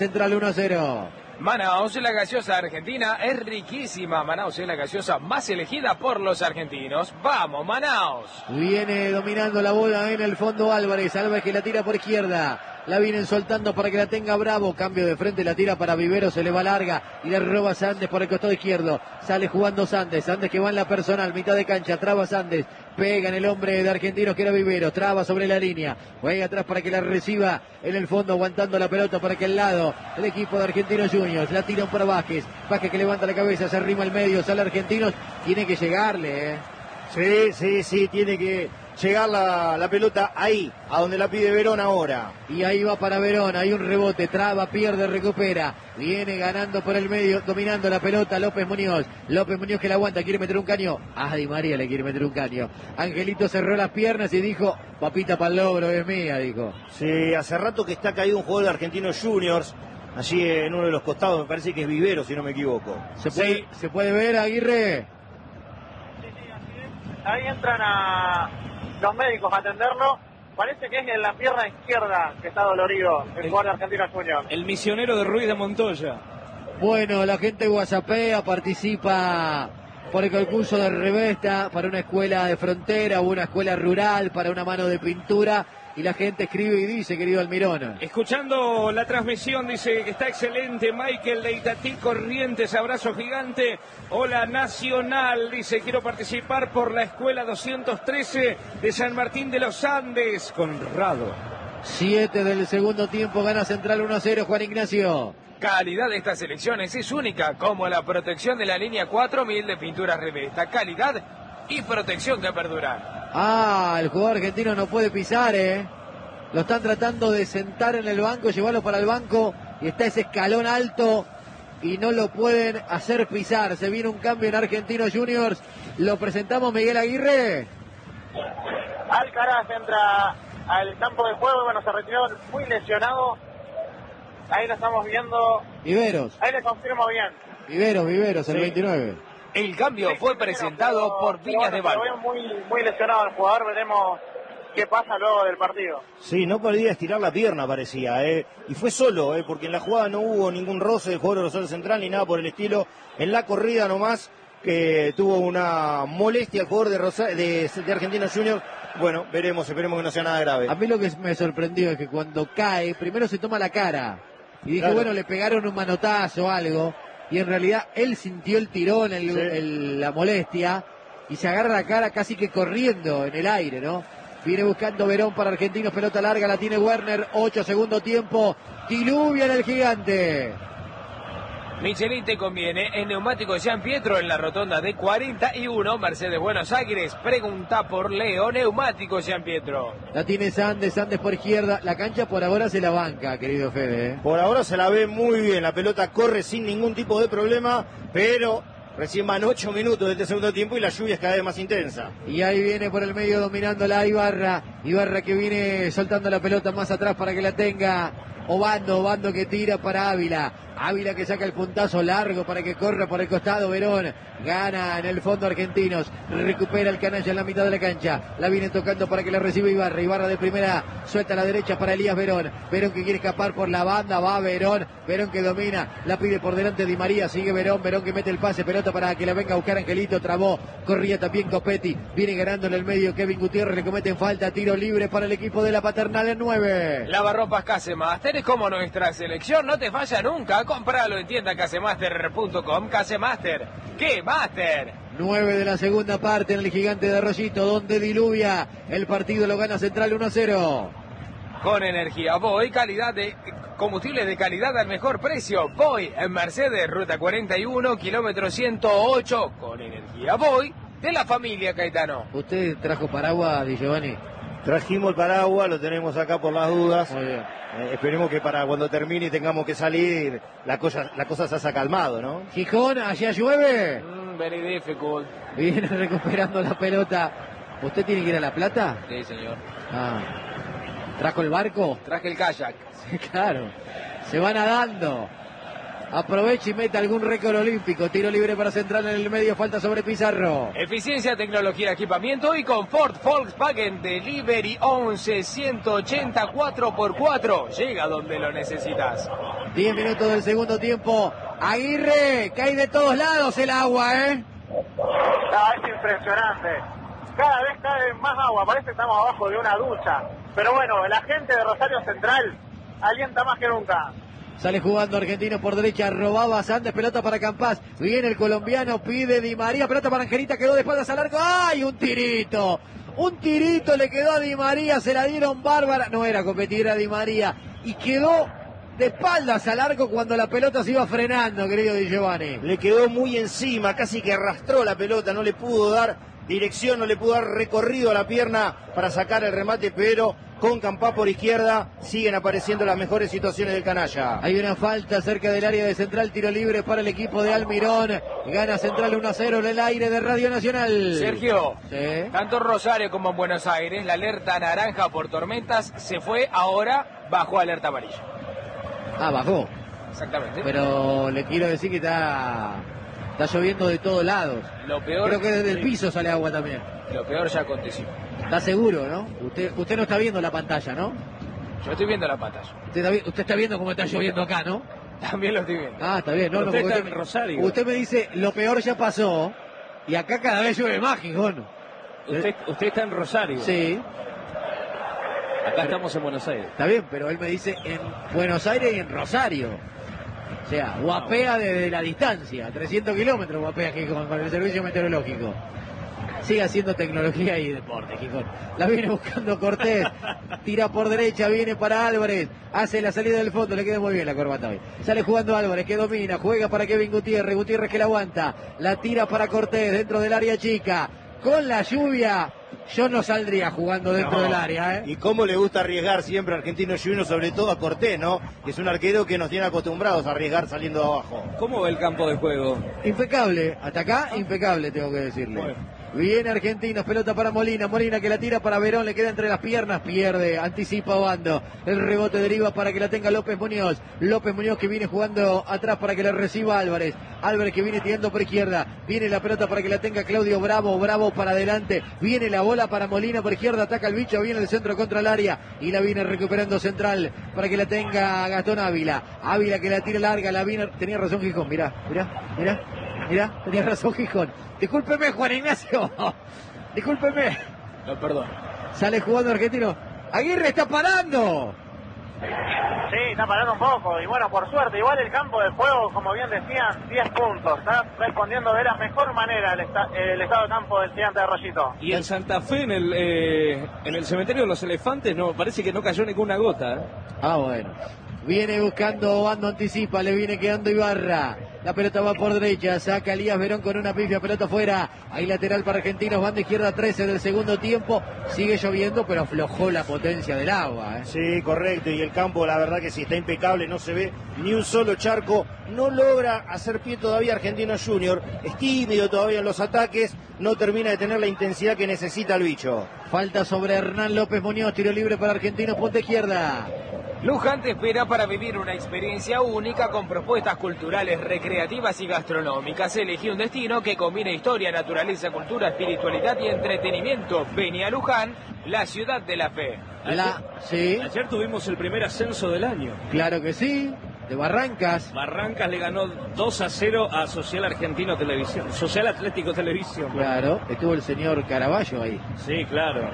Central 1-0. Manaos, la gaseosa argentina, es riquísima. Manaos es la gaseosa más elegida por los argentinos. ¡Vamos, Manaos! Viene dominando la bola en el fondo Álvarez. Álvarez que la tira por izquierda. La vienen soltando para que la tenga Bravo. Cambio de frente, la tira para Vivero. Se le va larga y le roba Sandes por el costado izquierdo. Sale jugando Sandes. Sandes que va en la personal, mitad de cancha. Traba Sandes. Pega en el hombre de Argentinos que era Vivero. Traba sobre la línea. Juega atrás para que la reciba en el fondo, aguantando la pelota para que al lado el equipo de Argentinos Juniors. La tiran para Vázquez. Vázquez que levanta la cabeza, se arrima al medio. Sale Argentinos. Tiene que llegarle, Sí, tiene que llegar la pelota ahí, a donde la pide Verón ahora. Y ahí va para Verón, hay un rebote, traba, pierde, recupera. Viene ganando por el medio, dominando la pelota López Muñoz. López Muñoz que la aguanta, quiere meter un caño. Ah, Di María le quiere meter un caño. Angelito cerró las piernas y dijo, papita para el logro, es mía, dijo. Sí, hace rato que está caído un jugador de Argentinos Juniors, allí en uno de los costados, me parece que es Vivero, si no me equivoco. ¿Se puede ver, Aguirre? Ahí entran los médicos a atenderlo. Parece que es en la pierna izquierda que está dolorido el jugador de Argentinos Juniors. El misionero de Ruiz de Montoya. Bueno, la gente whatsappea, participa por el concurso de revista para una escuela de frontera o una escuela rural, para una mano de pintura. Y la gente escribe y dice, querido Almirón. Escuchando la transmisión, dice que está excelente. Michael de Itatí Corrientes, abrazo gigante. Hola Nacional, dice, quiero participar por la escuela 213 de San Martín de los Andes. Conrado. 7 del segundo tiempo, gana Central 1-0, Juan Ignacio. Calidad de estas elecciones es única, como la protección de la línea 4000 de pinturas revista. Calidad y protección que perdurar. Ah, el jugador argentino no puede pisar, Lo están tratando de sentar en el banco, llevarlo para el banco, y está ese escalón alto y no lo pueden hacer pisar. Se viene un cambio en Argentinos Juniors. Lo presentamos, Miguel Aguirre. Alcaraz entra al campo de juego, bueno, se retiró muy lesionado. Ahí lo estamos viendo. Viveros. Ahí le confirmo bien. Viveros, el 29. El cambio fue presentado por Viñas de Val. Lo veo muy lesionado el jugador, veremos qué pasa luego del partido. Sí, no podía estirar la pierna, parecía, y fue solo, porque en la jugada no hubo ningún roce del jugador de Rosario Central ni nada por el estilo. En la corrida nomás que tuvo una molestia el jugador de Argentinos Juniors. Bueno, esperemos que no sea nada grave. A mí lo que me sorprendió es que cuando cae, primero se toma la cara. Y dije, claro, bueno, le pegaron un manotazo o algo. Y en realidad él sintió el tirón, la molestia, y se agarra la cara casi que corriendo en el aire, ¿no? Viene buscando Verón para Argentinos, pelota larga, la tiene Werner, 8 segundo tiempo, diluvia en el Gigante. Michelin te conviene, en neumático San Pietro en la rotonda de 41, Mercedes Buenos Aires, pregunta por Leo, neumático San Pietro. La tiene Sandes por izquierda, la cancha por ahora se la banca, querido Fede. Por ahora se la ve muy bien, la pelota corre sin ningún tipo de problema, pero recién van 8 minutos de este segundo tiempo y la lluvia es cada vez más intensa. Y ahí viene por el medio dominando la Ibarra que viene soltando la pelota más atrás para que la tenga Obando que tira para Ávila que saca el puntazo largo para que corra por el costado. Verón gana en el fondo Argentinos, recupera el canalla en la mitad de la cancha, la viene tocando para que la reciba Ibarra de primera, suelta a la derecha para Elías Verón que quiere escapar por la banda, va Verón que domina, la pide por delante Di María, sigue Verón que mete el pase, pelota para que la venga a buscar Angelito, trabó, corría también Copetti, viene ganando en el medio Kevin Gutiérrez, le cometen falta, tiro libre para el equipo de la Paternal en 9. Lavarropas Casemaster es como nuestra selección, no te falla nunca. Compralo en tienda casemaster.com. Casemaster, ¿qué Master? 9 de la segunda parte en el Gigante de Arroyito, donde diluvia. El partido lo gana Central 1-0. Con energía Voy, calidad de combustible de calidad al mejor precio. Voy en Mercedes, ruta 41, kilómetro 108. Con energía Voy de la familia Caetano. ¿Usted trajo paraguas, Di Giovanni? Trajimos el paraguas, lo tenemos acá por las dudas. Muy bien. Esperemos que para cuando termine y tengamos que salir, la cosa se haya calmado, ¿no? Gijón, allá llueve. Very difficult. Viene recuperando la pelota. ¿Usted tiene que ir a La Plata? Sí, señor. ¿Trajo el barco? Traje el kayak. Sí, claro. Se va nadando. aproveche y meta algún récord olímpico. Tiro libre para Central en el medio, falta sobre Pizarro. Eficiencia, tecnología, equipamiento y confort. Volkswagen Delivery 11 180 4x4. Llega donde lo necesitas. 10 minutos del segundo tiempo. Aguirre, cae de todos lados el agua, ¿eh? No, es impresionante. Cada vez cae más agua, parece que estamos abajo de una ducha. Pero bueno, la gente de Rosario Central alienta más que nunca. Sale jugando Argentino por derecha, robaba Sandes, pelota para Campás. Viene el colombiano, pide Di María, pelota para Angelita, quedó de espaldas al arco. ¡Ay, un tirito! Un tirito le quedó a Di María, se la dieron bárbara. No era competir a Di María. Y quedó de espaldas al arco cuando la pelota se iba frenando, querido Di Giovanni. Le quedó muy encima, casi que arrastró la pelota, no le pudo dar dirección, no le pudo dar recorrido a la pierna para sacar el remate, pero con Campás por izquierda siguen apareciendo las mejores situaciones del canalla. Hay una falta cerca del área de Central, tiro libre para el equipo de Almirón. Gana Central 1-0 en el aire de Radio Nacional. Sergio, ¿sí? Tanto en Rosario como en Buenos Aires, la alerta naranja por tormentas se fue, ahora bajó alerta amarilla. Ah, bajó. Exactamente. Pero le quiero decir que está lloviendo de todos lados. Lo peor, creo que desde el piso sale agua también. Lo peor ya aconteció. Está seguro, ¿no? Usted no está viendo la pantalla, ¿no? Yo estoy viendo la pantalla. Usted está viendo cómo está lloviendo acá, ¿no? También lo estoy viendo. Ah, está bien. No, usted porque está en Rosario. Usted me dice, lo peor ya pasó, y acá cada vez llueve más, Gijón. Usted está en Rosario. Sí. Acá estamos en Buenos Aires. Está bien, pero él me dice en Buenos Aires y en Rosario. O sea, guapea desde la distancia, 300 kilómetros guapea Gijón con el servicio meteorológico. Sigue haciendo tecnología y deporte, Gijón. La viene buscando Cortés, tira por derecha, viene para Álvarez, hace la salida del fondo, le queda muy bien la corbata hoy. Sale jugando Álvarez, que domina, juega para Kevin Gutiérrez, Gutiérrez que la aguanta, la tira para Cortés dentro del área chica. Con la lluvia, yo no saldría jugando dentro del área, ¿eh? Y cómo le gusta arriesgar siempre a Argentino Juniors, sobre todo a Cortés, ¿no? Que es un arquero que nos tiene acostumbrados a arriesgar saliendo de abajo. ¿Cómo ve el campo de juego? Impecable, hasta acá impecable tengo que decirle. Bueno. Viene Argentinos, pelota para Molina, Molina que la tira para Verón, le queda entre las piernas, pierde, anticipa Obando, el rebote deriva para que la tenga López Muñoz, López Muñoz que viene jugando atrás para que la reciba Álvarez, Álvarez que viene tirando por izquierda, viene la pelota para que la tenga Claudio Bravo, Bravo para adelante, viene la bola para Molina por izquierda, ataca el bicho, viene el centro contra el área y la viene recuperando Central para que la tenga Gastón Ávila, Ávila que la tira larga, la viene, tenía razón Gijón, mirá, tenía razón Gijón. Discúlpeme, Juan Ignacio. Discúlpeme. No, perdón. Sale jugando Argentino. Aguirre está parando. Sí, está parando un poco. Y bueno, por suerte, igual el campo de juego, como bien decían, 10 puntos. Está respondiendo de la mejor manera el estado de campo del Gigante de Rollito. Y en Santa Fe, en el cementerio de los elefantes, no parece que no cayó ninguna gota, ¿eh? Ah, bueno. Viene buscando Obando, anticipa, le viene quedando Ibarra. La pelota va por derecha, saca Elías Verón con una pifia, pelota fuera. Hay lateral para Argentinos, banda izquierda 13 del segundo tiempo. Sigue lloviendo, pero aflojó la potencia del agua, ¿eh? Sí, correcto, y el campo la verdad que sí está impecable, no se ve ni un solo charco, no logra hacer pie todavía Argentino Junior, es tímido todavía en los ataques, no termina de tener la intensidad que necesita el bicho. Falta sobre Hernán López Muñoz, tiro libre para Argentinos, punta izquierda. Luján te espera para vivir una experiencia única con propuestas culturales, recreativas y gastronómicas. Elegí un destino que combine historia, naturaleza, cultura, espiritualidad y entretenimiento. Vení a Luján, la ciudad de la fe. Sí. Ayer tuvimos el primer ascenso del año. Claro que sí, de Barrancas. Barrancas le ganó 2-0 a Social Argentino Televisión, Social Atlético Televisión. Claro, estuvo el señor Caraballo ahí. Sí, claro.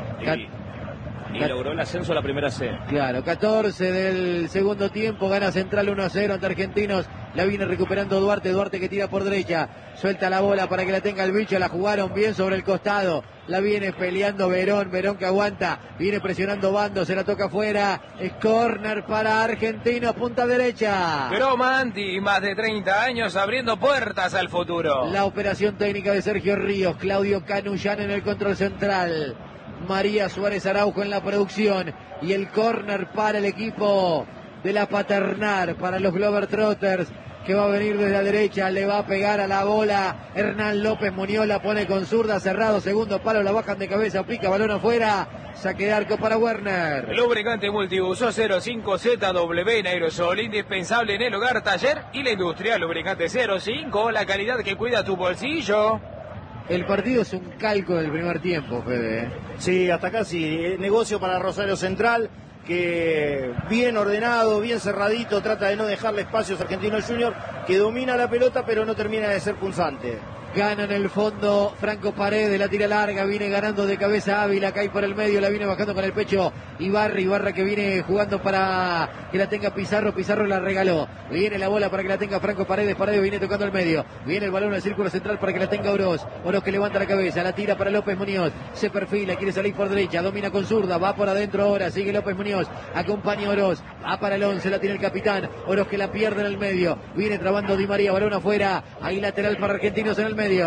Y logró el ascenso a la primera C. Claro, 14 del segundo tiempo, gana Central 1-0 ante Argentinos. La viene recuperando Duarte que tira por derecha. Suelta la bola para que la tenga el bicho, la jugaron bien sobre el costado. La viene peleando Verón que aguanta. Viene presionando Bando, se la toca afuera. Es córner para Argentinos, punta derecha. Gromanti, más de 30 años abriendo puertas al futuro. La operación técnica de Sergio Ríos, Claudio Canullán en el control central. María Suárez Araujo en la producción y el córner para el equipo de la Paternal, para los Globetrotters que va a venir desde la derecha, le va a pegar a la bola Hernán López Muñoz, la pone con zurda, cerrado, segundo palo, la bajan de cabeza, pica, balón afuera, saque de arco para Werner. Lubricante multiuso 05ZW en aerosol, indispensable en el hogar, taller y la industria. Lubricante 05, la calidad que cuida tu bolsillo. El partido es un calco del primer tiempo, Fede. Sí, hasta casi negocio para Rosario Central, que bien ordenado, bien cerradito, trata de no dejarle espacios a Argentinos Juniors, que domina la pelota pero no termina de ser punzante. Gana en el fondo Franco Paredes, la tira larga, viene ganando de cabeza Ávila, cae por el medio, la viene bajando con el pecho Ibarra que viene jugando para que la tenga Pizarro, Pizarro la regaló, viene la bola para que la tenga Franco Paredes, Paredes viene tocando el medio, viene el balón al círculo central para que la tenga Oroz que levanta la cabeza, la tira para López Muñoz, se perfila, quiere salir por derecha, domina con zurda, va por adentro ahora, sigue López Muñoz, acompaña a Oroz, va para el 11, la tiene el capitán, Oroz que la pierde en el medio, viene trabando Di María, balón afuera, ahí lateral para Argentinos en el medio.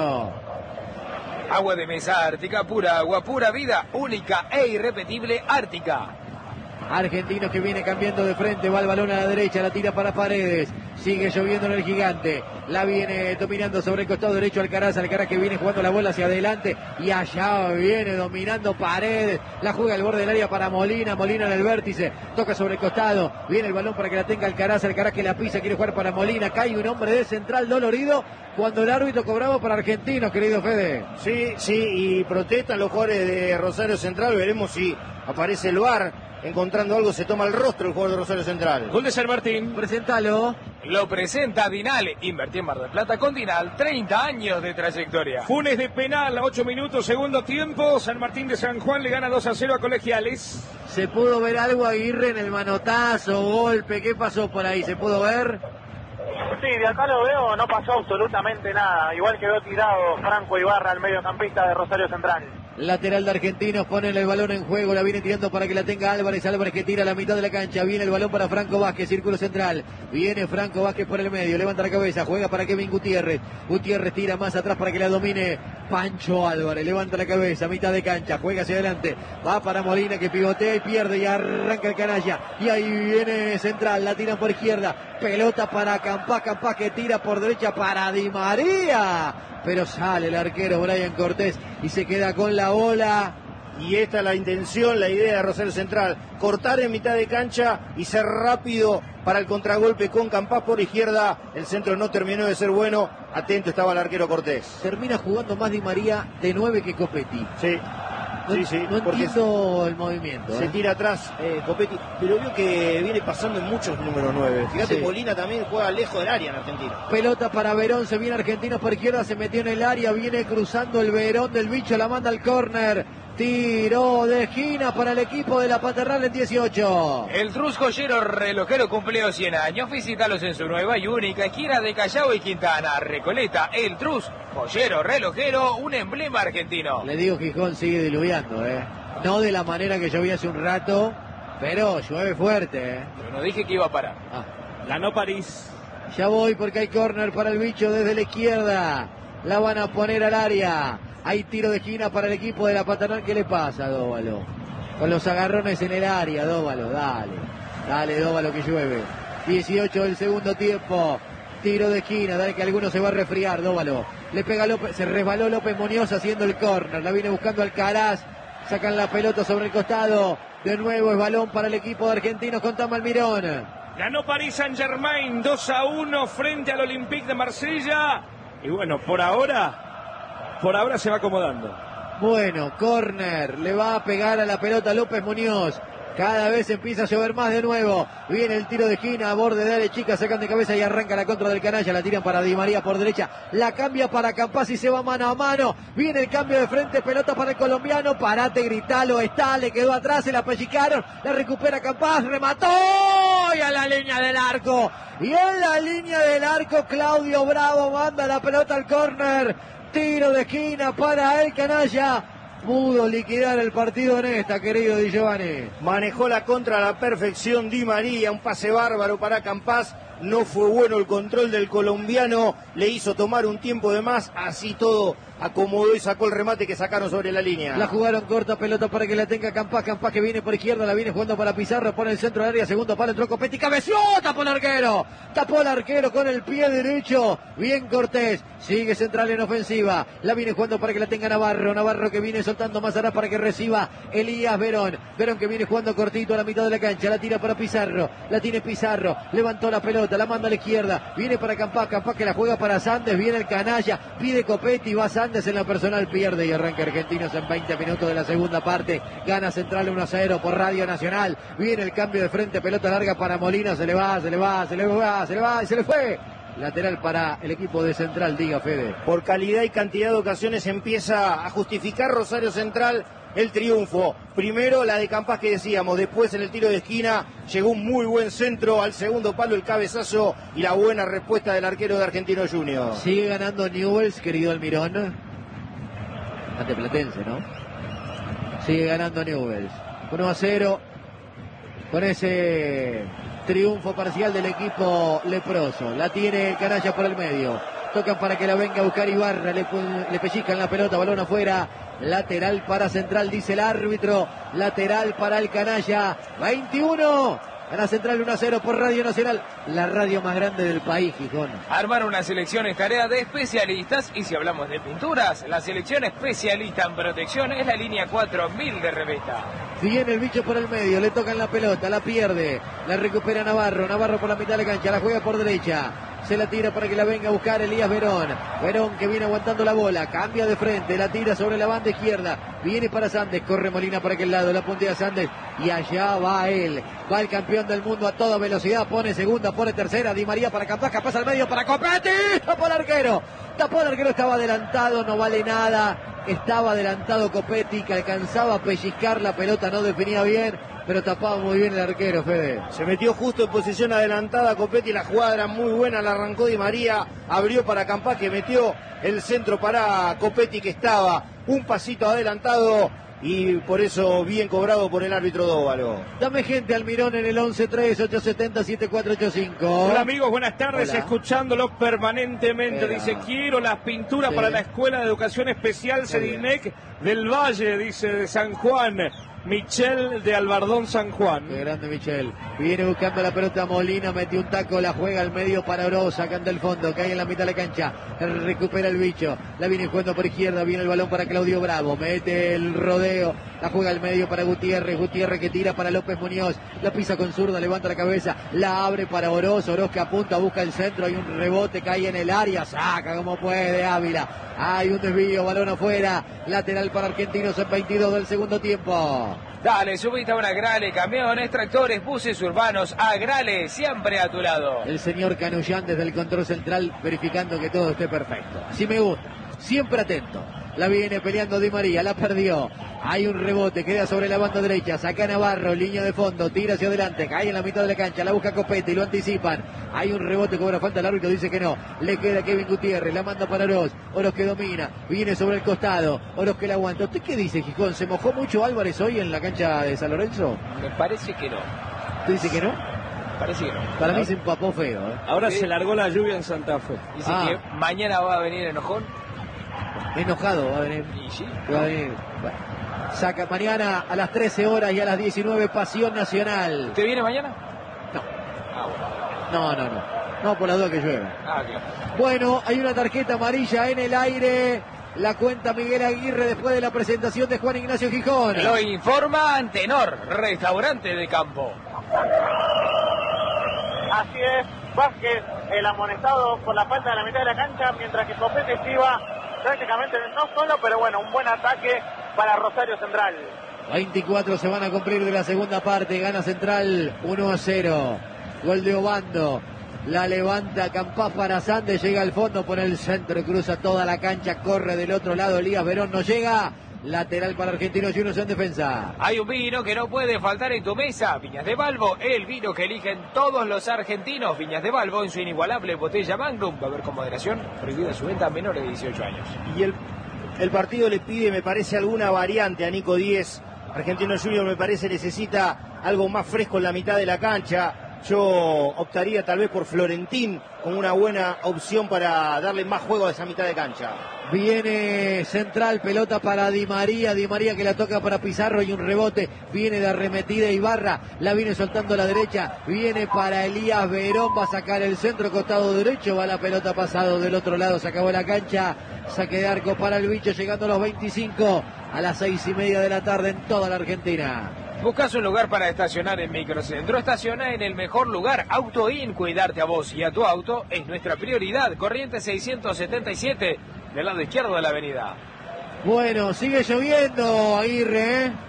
Agua de mesa Ártica, pura agua, pura vida, única e irrepetible Ártica. Argentinos que viene cambiando de frente, va el balón a la derecha, la tira para Paredes, sigue lloviendo en el Gigante, la viene dominando sobre el costado derecho Alcaraz que viene jugando la bola hacia adelante y allá viene dominando Paredes, la juega al borde del área para Molina en el vértice, toca sobre el costado, viene el balón para que la tenga Alcaraz que la pisa, quiere jugar para Molina, cae un hombre de central dolorido cuando el árbitro cobraba para Argentinos, querido Fede. Sí, y protestan los jugadores de Rosario Central, veremos si aparece el VAR. Encontrando algo, se toma el rostro el jugador de Rosario Central. Gol de San Martín. Preséntalo. Lo presenta Dinal. Invertí en Mar del Plata con Dinal. 30 años de trayectoria. Funes de penal a 8 minutos, segundo tiempo. San Martín de San Juan le gana 2-0 a Colegiales. ¿Se pudo ver algo, Aguirre, en el manotazo, golpe? ¿Qué pasó por ahí? ¿Se pudo ver? Sí, de acá lo veo, no pasó absolutamente nada. Igual quedó tirado Franco Ibarra, el mediocampista de Rosario Central. Lateral de Argentinos, ponen el balón en juego, la viene tirando para que la tenga Álvarez que tira a la mitad de la cancha, viene el balón para Franco Vázquez, círculo central, viene Franco Vázquez por el medio, levanta la cabeza, juega para Kevin Gutiérrez tira más atrás para que la domine Pancho Álvarez, levanta la cabeza, mitad de cancha, juega hacia adelante, va para Molina que pivotea y pierde y arranca el canalla, y ahí viene central, la tiran por izquierda, pelota para Campás que tira por derecha para Di María, pero sale el arquero Brian Cortés y se queda con la bola. Y esta es la intención, la idea de Rosario Central, cortar en mitad de cancha y ser rápido para el contragolpe con Campás por izquierda. El centro no terminó de ser bueno, atento estaba el arquero Cortés. Termina jugando más Di María de 9 que Copetti. Sí. No entiendo el movimiento. Se tira atrás Copetti, pero veo que viene pasando en muchos número 9. Fíjate, sí. Molina también juega lejos del área en Argentina. Pelota para Verón, se viene Argentinos por izquierda, se metió en el área, viene cruzando el Verón del bicho, la manda al córner. Tiro de esquina para el equipo de la Paternal en 18. El Trus Joyero Relojero cumplió 100 años. Visítalos en su nueva y única esquina de Callao y Quintana. Recoleta, el Trus Joyero Relojero, un emblema argentino. Le digo, Gijón sigue diluviando, no de la manera que llovía hace un rato, pero llueve fuerte, Yo no dije que iba a parar. Ganó París. Ya voy porque hay córner para el bicho desde la izquierda. La van a poner al área. Hay tiro de esquina para el equipo de la Paternal. ¿Qué le pasa a Dóvalo? Con los agarrones en el área, Dóvalo, dale Dóvalo que llueve. 18 del segundo tiempo. Tiro de esquina, dale que alguno se va a resfriar, Dóvalo. Le pega López, se resbaló López Muñoz haciendo el córner. La viene buscando Alcaraz. Sacan la pelota sobre el costado. De nuevo es balón para el equipo de Argentinos con Tom Almirón. Ganó Paris Saint-Germain 2-1 frente al Olympique de Marsella. Y bueno, por ahora se va acomodando. Bueno, córner, le va a pegar a la pelota López Muñoz. Cada vez empieza a llover más de nuevo. Viene el tiro de esquina a borde de área chica, sacan de cabeza y arranca la contra del canalla. La tiran para Di María por derecha. La cambia para Campás y se va mano a mano. Viene el cambio de frente, pelota para el colombiano. Parate, gritalo, está, le quedó atrás, se la pellicaron. La recupera Campás, remató y a la línea del arco. Y en la línea del arco Claudio Bravo manda la pelota al córner. Tiro de esquina para el canalla. Pudo liquidar el partido en esta, querido Di Giovanni. Manejó la contra a la perfección Di María, un pase bárbaro para Campás. No fue bueno el control del colombiano, le hizo tomar un tiempo de más, así todo acomodó y sacó el remate que sacaron sobre la línea. La jugaron corta, pelota para que la tenga Campás que viene por izquierda, la viene jugando para Pizarro, pone el centro del área, segundo palo, entró Copetti, cabeció, tapó el arquero con el pie derecho, bien Cortés, sigue Central en ofensiva, la viene jugando para que la tenga Navarro que viene soltando más atrás para que reciba Elías Verón que viene jugando cortito a la mitad de la cancha, la tira para Pizarro, la tiene Pizarro, levantó la pelota, la manda a la izquierda, viene para Campás que la juega para Sandes, viene el canalla, pide Copetti, va Sandes en la personal, pierde y arranca Argentinos en 20 minutos de la segunda parte, gana Central 1-0 por Radio Nacional, viene el cambio de frente, pelota larga para Molina, se le fue. Lateral para el equipo de Central, diga Fede. Por calidad y cantidad de ocasiones empieza a justificar Rosario Central el triunfo. Primero la de Campás que decíamos, después en el tiro de esquina llegó un muy buen centro, al segundo palo el cabezazo y la buena respuesta del arquero de Argentinos Juniors. Sigue ganando Newell's, querido Almirón. Ante Platense, ¿no? Sigue ganando Newell's. 1-0 con ese triunfo parcial del equipo leproso. La tiene el canalla por el medio. Tocan para que la venga a buscar Ibarra. Le pellizcan la pelota, balón afuera. Lateral para Central, dice el árbitro. Lateral para el canalla. 21. Gana Central 1-0 por Radio Nacional, la radio más grande del país, Gijón. Armar una selección es tarea de especialistas, y si hablamos de pinturas, la selección especialista en protección es la línea 4000 de Revesta. Viene el bicho por el medio, le tocan la pelota, la pierde, la recupera Navarro por la mitad de la cancha, la juega por derecha. Se la tira para que la venga a buscar Elías Verón que viene aguantando la bola, cambia de frente, la tira sobre la banda izquierda, viene para Sandes, corre Molina para aquel lado, la puntea Sandes y allá va él, va el campeón del mundo a toda velocidad, pone segunda, pone tercera, Di María para Campás, pasa al medio para Copetti, tapó el arquero, estaba adelantado, no vale nada, estaba adelantado Copetti que alcanzaba a pellizcar la pelota, no definía bien, pero tapaba muy bien el arquero, Fede. Se metió justo en posición adelantada Copetti, la jugada era muy buena, la arrancó Di María, abrió para Campás que metió el centro para Copetti que estaba un pasito adelantado y por eso bien cobrado por el árbitro Dóvalo. Dame gente Almirón en el 11-3-870-7485. Hola amigos, buenas tardes. Hola. Escuchándolo permanentemente. Dice, quiero las pinturas para la Escuela de Educación Especial Sedinec del Valle, dice, de San Juan. Michel de Albardón, San Juan. Qué grande Michel. Viene buscando la pelota Molina, metió un taco, la juega al medio para Oro, sacando el fondo, cae en la mitad de la cancha, recupera el bicho, la viene jugando por izquierda, viene el balón para Claudio Bravo, mete el rodeo, la juega al medio para Gutiérrez que tira para López Muñoz, la pisa con zurda, levanta la cabeza, la abre para Oroz que apunta, busca el centro, hay un rebote, cae en el área, saca como puede Ávila, hay un desvío, balón afuera, lateral para Argentinos en 22 del segundo tiempo. Dale, subiste a una Agrale, camiones, tractores, buses urbanos, Agrale, siempre a tu lado. El señor Canullán desde el control central verificando que todo esté perfecto. Así me gusta, siempre atento. La viene peleando Di María, la perdió. Hay un rebote, queda sobre la banda derecha. Saca Navarro, línea de fondo, tira hacia adelante, cae en la mitad de la cancha, la busca Copetti, lo anticipan. Hay un rebote, cobra falta, el árbitro dice que no. Le queda Kevin Gutiérrez, la manda para Oroz que domina, viene sobre el costado, Oroz que la aguanta. ¿Usted qué dice, Gijón? ¿Se mojó mucho Álvarez hoy en la cancha de San Lorenzo? Me parece que no. ¿Usted dice que no? Parece que no. Para mí se empapó feo. Ahora se largó la lluvia en Santa Fe. Dice que mañana va a venir enojón. Enojado va a venir. Y sí. Va a venir. Bueno. Saca mañana a las 13 horas y a las 19, Pasión Nacional. ¿Usted viene mañana? No. Ah, bueno. No. No, por la duda que llueva. Ah, claro. Bueno, hay una tarjeta amarilla en el aire. La cuenta Miguel Aguirre después de la presentación de Juan Ignacio Gijón. Lo informa Antenor, restaurante de campo. Así es, Vázquez, el amonestado por la falta de la mitad de la cancha, mientras que Copetti iba prácticamente no solo, pero bueno, un buen ataque para Rosario Central. 24 se van a cumplir de la segunda parte, gana Central 1-0. Gol de Obando. La levanta Campás para Sandes, llega al fondo, pone el centro, cruza toda la cancha, corre del otro lado, Elías Verón no llega. Lateral para Argentinos Juniors en defensa. Hay un vino que no puede faltar en tu mesa. Viñas de Balbo, el vino que eligen todos los argentinos. Viñas de Balbo en su inigualable botella Magnum. Va a haber con moderación, prohibida su venta a menores de 18 años. Y el partido le pide, me parece, alguna variante a Nico Díez. Argentinos Juniors me parece necesita algo más fresco en la mitad de la cancha. Yo optaría tal vez por Florentín como una buena opción para darle más juego a esa mitad de cancha. Viene Central, pelota para Di María que la toca para Pizarro y un rebote, viene de arremetida Ibarra, la viene soltando a la derecha, viene para Elías Verón, va a sacar el centro, costado derecho, va la pelota pasado del otro lado, se acabó la cancha, saque de arco para el bicho, llegando a los 25, a las 6:30 de la tarde en toda la Argentina. Buscas un lugar para estacionar en Microcentro. Estaciona en el mejor lugar. AutoIn, cuidarte a vos y a tu auto es nuestra prioridad. Corrientes 677, del lado izquierdo de la avenida. Bueno, sigue lloviendo, Aguirre, ¿eh?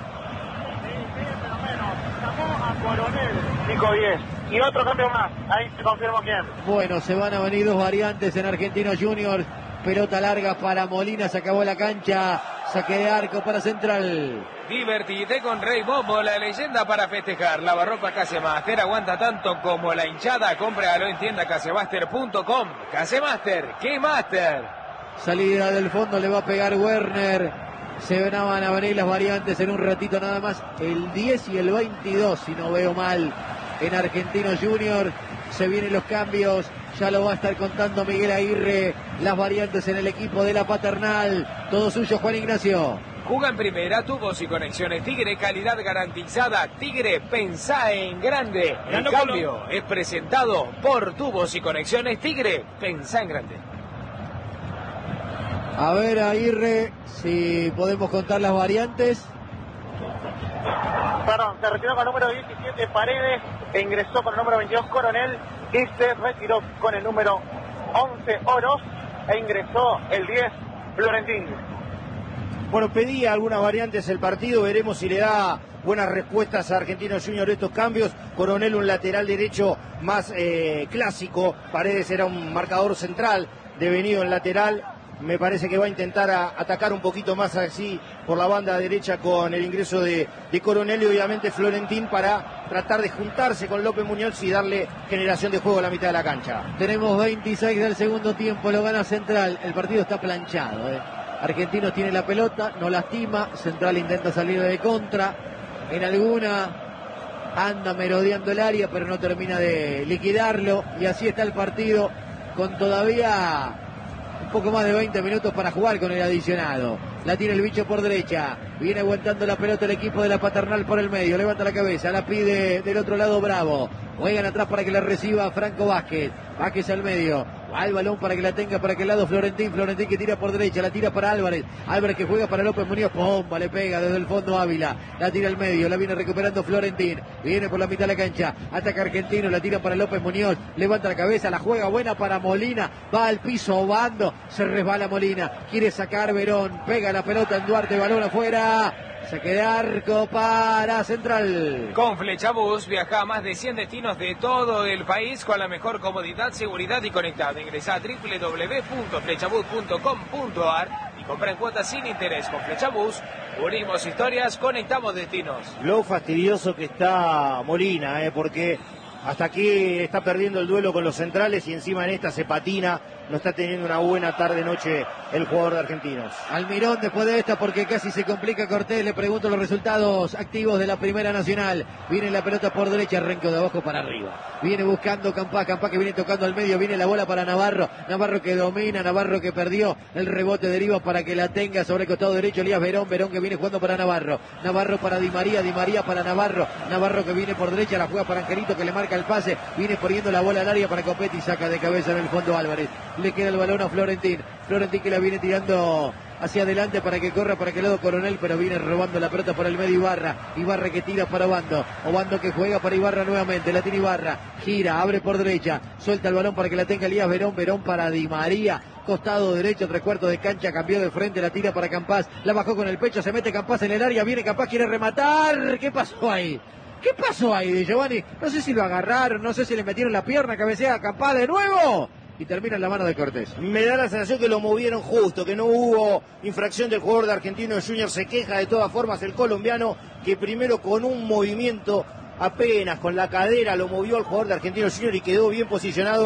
Llamó a Coronel, Nico 10. Y otro cambio más, ahí se confirmó quién. Bueno, se van a venir dos variantes en Argentinos Juniors. Pelota larga para Molina, se acabó la cancha. Saque de arco para Central. Divertite con Rey Momo, la leyenda para festejar. Lavarropa Casemaster aguanta tanto como la hinchada. Cómpralo en tienda casemaster.com. Casemaster, ¿qué master? Salida del fondo, le va a pegar Werner. Se van a venir las variantes en un ratito nada más. El 10 y el 22, si no veo mal, en Argentinos Juniors. Se vienen los cambios. Ya lo va a estar contando Miguel Aguirre. Las variantes en el equipo de la Paternal. Todo suyo, Juan Ignacio. Juga en primera, tubos y conexiones Tigre, calidad garantizada. Tigre, pensá en grande. El cambio es presentado por Tubos y Conexiones Tigre, pensá en grande. A ver, Aguirre, si podemos contar las variantes. Perdón, se retiró con el número 17 Paredes, e ingresó con el número 22 Coronel, y se retiró con el número 11 Oros, e ingresó el 10 Florentín. Bueno, pedía algunas variantes el partido, veremos si le da buenas respuestas a Argentinos Juniors estos cambios. Coronel, un lateral derecho más clásico, Paredes era un marcador central, devenido en lateral. Me parece que va a intentar atacar un poquito más así por la banda derecha con el ingreso de Coronel y obviamente Florentín para tratar de juntarse con López Muñoz y darle generación de juego a la mitad de la cancha. Tenemos 26 del segundo tiempo, lo gana Central, el partido está planchado. Argentinos tiene la pelota, no lastima, Central intenta salir de contra, en alguna anda merodeando el área pero no termina de liquidarlo y así está el partido con todavía un poco más de 20 minutos para jugar con el adicionado. La tiene el bicho por derecha. Viene aguantando la pelota el equipo de la Paternal por el medio. Levanta la cabeza. La pide del otro lado Bravo. Juegan atrás para que la reciba Franco Vázquez. Vázquez al medio. Va el balón para que la tenga para aquel lado Florentín. Florentín que tira por derecha. La tira para Álvarez. Álvarez que juega para López Muñoz. Pomba, le pega desde el fondo Ávila. La tira al medio. La viene recuperando Florentín. Viene por la mitad de la cancha. Ataca Argentino. La tira para López Muñoz. Levanta la cabeza. La juega buena para Molina. Va al piso Obando. Se resbala Molina. Quiere sacar Verón. Pega la pelota en Duarte. Balón afuera. Saque de arco para Central. Con Flechabús viaja a más de 100 destinos de todo el país con la mejor comodidad, seguridad y conectado. Ingresa a www.flechabús.com.ar y compra en cuotas sin interés. Con Flechabús unimos historias, conectamos destinos. Lo fastidioso que está Molina, porque hasta aquí está perdiendo el duelo con los centrales y encima en esta se patina. No está teniendo una buena tarde-noche el jugador de Argentinos. Almirón después de esta porque casi se complica Cortés. Le pregunto los resultados activos de la Primera Nacional. Viene la pelota por derecha, arranco de abajo para arriba. Viene buscando Campá, Campá que viene tocando al medio. Viene la bola para Navarro. Navarro que domina, Navarro que perdió. El rebote deriva para que la tenga sobre el costado derecho Elías Verón. Verón que viene jugando para Navarro. Navarro para Di María, Di María para Navarro. Navarro que viene por derecha, la juega para Angelito que le marca el pase. Viene poniendo la bola al área para Copetti. Saca de cabeza en el fondo Álvarez. Le queda el balón a Florentín. Florentín que la viene tirando hacia adelante para que corra para aquel lado Coronel, pero viene robando la pelota por el medio Ibarra. Ibarra que tira para Obando. Obando que juega para Ibarra nuevamente. La tiene Ibarra. Gira, abre por derecha. Suelta el balón para que la tenga Elías Verón. Verón para Di María. Costado derecho, 3/4 de cancha. Cambió de frente, la tira para Campás. La bajó con el pecho. Se mete Campás en el área. Viene Campás, quiere rematar. ¿Qué pasó ahí? ¿Qué pasó ahí de Giovanni? No sé si lo agarraron, no sé si le metieron la pierna, cabecea a Campás de nuevo. Y termina en la mano de Cortés. Me da la sensación que lo movieron justo, que no hubo infracción del jugador de Argentinos Juniors. Se queja de todas formas el colombiano, que primero con un movimiento apenas con la cadera lo movió al jugador de Argentinos Juniors y quedó bien posicionado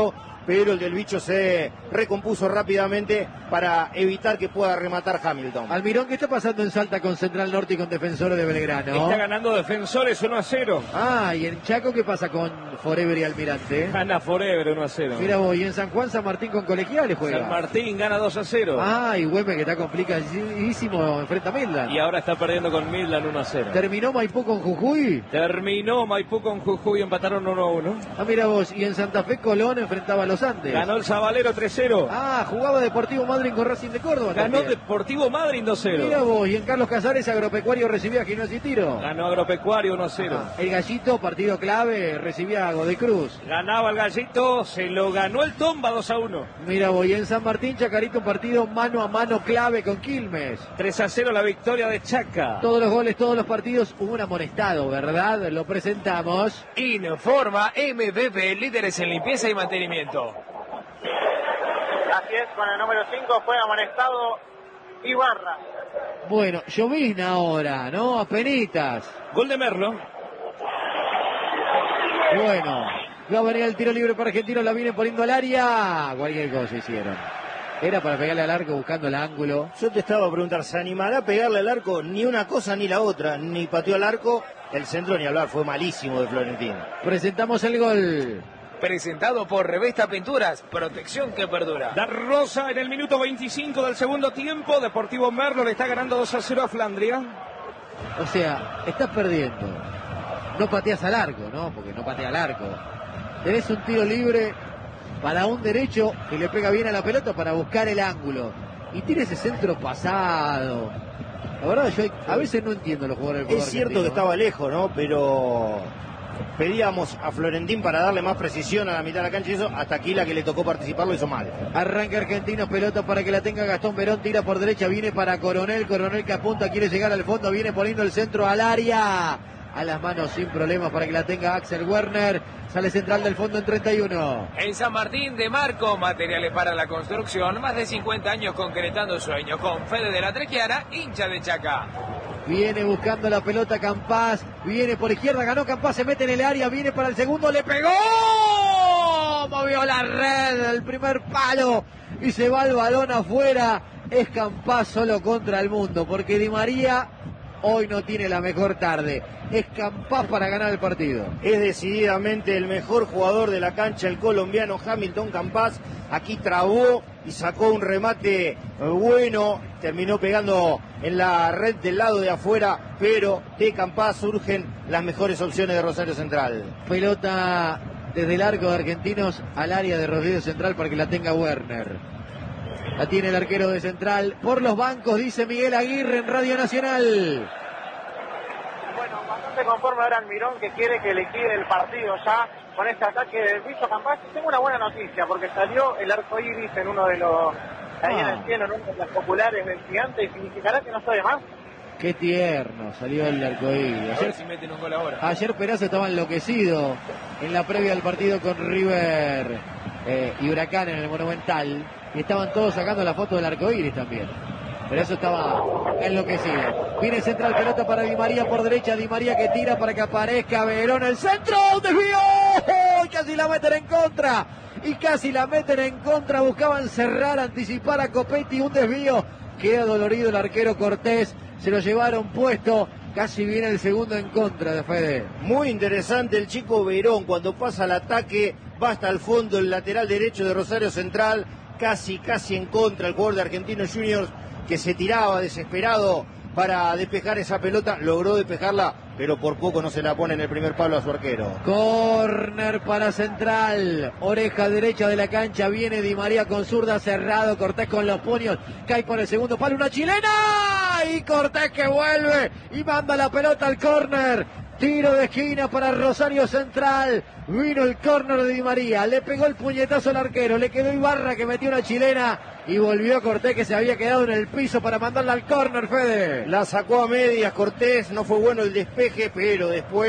pero el del bicho se recompuso rápidamente para evitar que pueda rematar Hamilton. Almirón, ¿qué está pasando en Salta con Central Norte y con Defensores de Belgrano? Está ganando Defensores 1-0. Ah, y en Chaco, ¿qué pasa con Forever y Almirante? Gana Forever 1-0. Mira vos, y en San Juan, San Martín con Colegiales juega. San Martín gana 2-0. Ah, y Güemes, que está complicadísimo, enfrenta a Midland. Y ahora está perdiendo con Midland 1-0. ¿Terminó Maipú con Jujuy? Terminó Maipú con Jujuy, empataron 1-1. Ah, mira vos, y en Santa Fe Colón enfrentaba a Los Andes. Ganó el Sabalero 3-0. Ah, jugaba Deportivo Madryn con Racing de Córdoba. Ganó también. Deportivo Madryn 2-0. Mira vos, y en Carlos Casares Agropecuario recibía a Gimnasia y Tiro. Ganó Agropecuario 1-0. Ah, el Gallito, partido clave, recibía a Godoy Cruz. Ganaba el Gallito, se lo ganó el Tomba 2-1. Mira vos, y en San Martín, Chacarito, un partido mano a mano clave con Quilmes. 3-0 la victoria de Chaca. Todos los goles, todos los partidos, hubo un amonestado, ¿verdad? Lo presentamos. Informa MBB, líderes en limpieza y mantenimiento. Así es, con el número 5 fue amonestado Ibarra. Bueno, llovizna ahora, ¿no? Apenitas. Gol de Merlo. Bueno, va a venir el tiro libre para Argentinos, la viene poniendo al área. Cualquier cosa hicieron. Era para pegarle al arco buscando el ángulo. Yo te estaba a preguntar, ¿se animará a pegarle al arco? Ni una cosa ni la otra, ni pateó al arco. El centro ni hablar, fue malísimo de Florentino. Presentamos el gol. Presentado por Revesta Pinturas, protección que perdura. Da Rosa en el minuto 25 del segundo tiempo. Deportivo Merlo le está ganando 2-0 a Flandria. O sea, estás perdiendo. No pateas al arco, ¿no? Porque no patea al arco. Tenés un tiro libre para un derecho que le pega bien a la pelota para buscar el ángulo. Y tiene ese centro pasado. La verdad, yo a veces no entiendo los jugadores del fútbol Es cierto argentino, que estaba lejos, ¿no? Pero pedíamos a Florentín para darle más precisión a la mitad de la cancha y eso, hasta aquí la que le tocó participar lo hizo mal. Arranca Argentinos, pelota para que la tenga Gastón Verón, tira por derecha, viene para Coronel que apunta, quiere llegar al fondo, viene poniendo el centro al área. A las manos sin problemas para que la tenga Axel Werner. Sale central del fondo en 31. En San Martín de Marco, materiales para la construcción, más de 50 años concretando sueños, con Fede de la Trequiara, hincha de Chaca. Viene buscando la pelota Campás, viene por izquierda, ganó Campás, se mete en el área, viene para el segundo, le pegó, movió la red, el primer palo y se va el balón afuera. Es Campás solo contra el mundo, porque Di María hoy no tiene la mejor tarde. Es Campás para ganar el partido. Es decididamente el mejor jugador de la cancha, el colombiano Hamilton Campás. Aquí trabó y sacó un remate bueno. Terminó pegando en la red del lado de afuera, pero de Campás surgen las mejores opciones de Rosario Central. Pelota desde el arco de Argentinos al área de Rosario Central para que la tenga Werner. La tiene el arquero de Central. Por los bancos, dice Miguel Aguirre en Radio Nacional. Bueno, bastante conforme ahora Almirón, que quiere que liquide el partido ya con este ataque del Bicho Campás. Tengo una buena noticia, porque salió el arco iris en uno de los, ahí en el cielo, en una de las populares del Gigante, y significará que no está de más. Qué tierno salió el arcoíris. A ver si meten un gol ahora. Ayer Peraza estaba enloquecido en la previa del partido con River y Huracán en el Monumental. Y estaban todos sacando la foto del arcoíris también. Pero eso estaba enloquecido. Viene central, pelota para Di María por derecha. Di María que tira para que aparezca Verón. El centro, un desvío. ¡Oh! Casi la meten en contra. Y casi la meten en contra. Buscaban cerrar, anticipar a Copetti. Un desvío. Queda dolorido el arquero Cortés. Se lo llevaron puesto. Casi viene el segundo en contra de Fede. Muy interesante el chico Verón. Cuando pasa el ataque, va hasta el fondo el lateral derecho de Rosario Central. Casi en contra el jugador de Argentinos Juniors, que se tiraba desesperado para despejar esa pelota. Logró despejarla, pero por poco no se la pone en el primer palo a su arquero. Corner para Central. Oreja derecha de la cancha. Viene Di María con zurda, cerrado. Cortés con los puños. Cae por el segundo palo. Una chilena. Y Cortés que vuelve y manda la pelota al córner. Tiro de esquina para Rosario Central. Vino el córner de Di María. Le pegó el puñetazo al arquero. Le quedó Ibarra que metió una chilena. Y volvió Cortés, que se había quedado en el piso para mandarla al córner, Fede. La sacó a medias Cortés. No fue bueno el despeje, pero después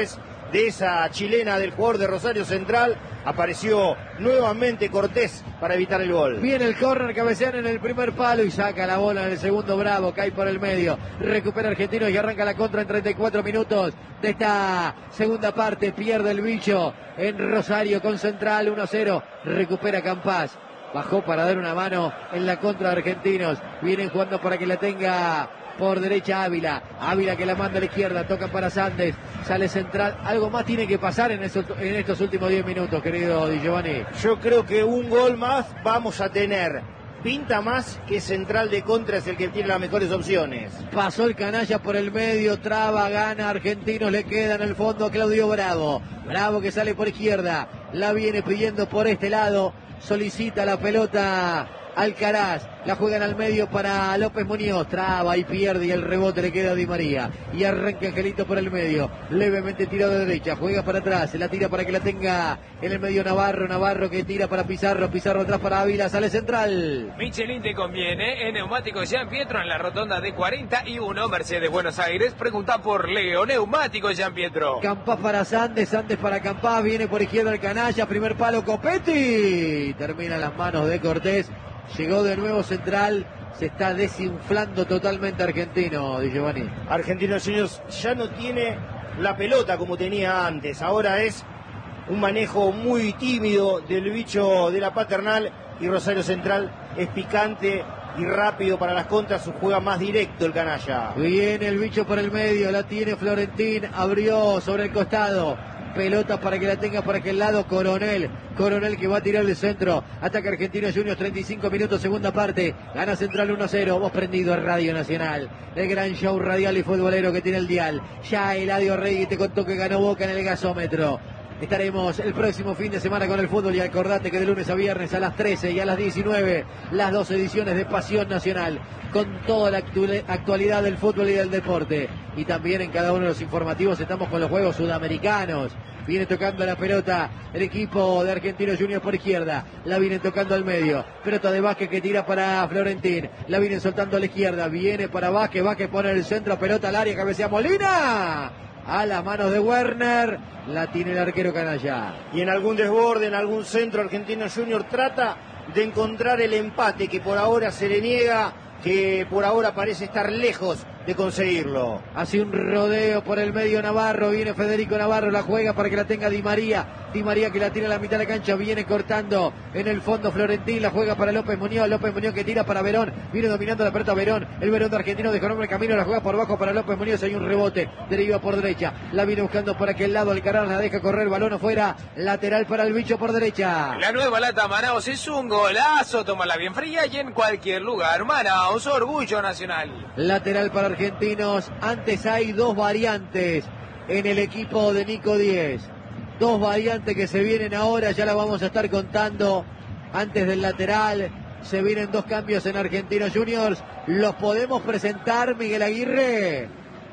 de esa chilena del jugador de Rosario Central. Apareció nuevamente Cortés para evitar el gol. Viene el córner, cabecean en el primer palo y saca la bola en el segundo. Bravo, cae por el medio. Recupera Argentinos y arranca la contra en 34 minutos de esta segunda parte. Pierde el bicho en Rosario con Central 1-0. Recupera Campás. Bajó para dar una mano en la contra de Argentinos. Vienen jugando para que la tenga por derecha Ávila. Ávila que la manda a la izquierda. Toca para Sandes. Sale Central. Algo más tiene que pasar en estos últimos 10 minutos, querido Di Giovanni. Yo creo que un gol más vamos a tener. Pinta más que Central de contra es el que tiene las mejores opciones. Pasó el canalla por el medio. Traba, gana Argentinos. Le queda en el fondo a Claudio Bravo. Bravo que sale por izquierda. La viene pidiendo por este lado. Solicita la pelota Alcaraz, la juegan al medio para López Muñoz, traba y pierde y el rebote le queda a Di María y arranca Angelito por el medio, levemente tirado de derecha, juega para atrás, se la tira para que la tenga en el medio Navarro que tira para Pizarro atrás para Ávila, sale Central. Michelin te conviene, en Neumáticos Jean Pietro en la rotonda de 41, Mercedes Buenos Aires, pregunta por Leo, Neumáticos Jean Pietro. Campás para Sandes, Sandes para Campás, viene por izquierda el canalla, primer palo Copetti, termina en las manos de Cortés. Llegó de nuevo Central, se está desinflando totalmente Argentino, Di Giovanni. Argentinos Juniors ya no tiene la pelota como tenía antes, ahora es un manejo muy tímido del bicho de la Paternal y Rosario Central es picante y rápido para las contras, juega más directo el canalla. Viene el bicho por el medio, la tiene Florentín, abrió sobre el costado. Pelota para que la tenga por aquel lado Coronel que va a tirar el centro, ataca Argentinos Juniors, 35 minutos, segunda parte, gana Central 1-0, hemos prendido a Radio Nacional, el gran show radial y futbolero que tiene el dial, ya Eladio Rey te contó que ganó Boca en el gasómetro. Estaremos el próximo fin de semana con el fútbol y acordate que de lunes a viernes a las 13 y a las 19 las 2 ediciones de Pasión Nacional con toda la actualidad del fútbol y del deporte. Y también en cada uno de los informativos estamos con los Juegos Sudamericanos. Viene tocando la pelota el equipo de Argentinos Juniors por izquierda. La vienen tocando al medio. Pelota de Vázquez que tira para Florentín. La vienen soltando a la izquierda. Viene para Vázquez. Vázquez pone el centro. Pelota al área. Cabecea Molina. A las manos de Werner, la tiene el arquero canalla. Y en algún desborde, en algún centro, Argentinos Juniors trata de encontrar el empate que por ahora se le niega, que por ahora parece estar lejos de conseguirlo. Hace un rodeo por el medio Navarro, viene Federico Navarro, la juega para que la tenga Di María que la tira a la mitad de la cancha, viene cortando en el fondo Florentín, la juega para López Muñoz que tira para Verón, viene dominando la pelota Verón, el Verón de Argentino dejó nombre el camino, la juega por abajo para López Muñoz, hay un rebote, deriva por derecha, la viene buscando por aquel lado, Alcaraz la deja correr, balón afuera, lateral para el bicho por derecha. La nueva lata Manaos es un golazo, tómala bien fría y en cualquier lugar, Manaos, orgullo nacional. Lateral para Argentinos, antes hay dos variantes en el equipo de Nico Díez. Dos variantes que se vienen ahora, ya la vamos a estar contando antes del lateral. Se vienen dos cambios en Argentinos Juniors. ¿Los podemos presentar, Miguel Aguirre?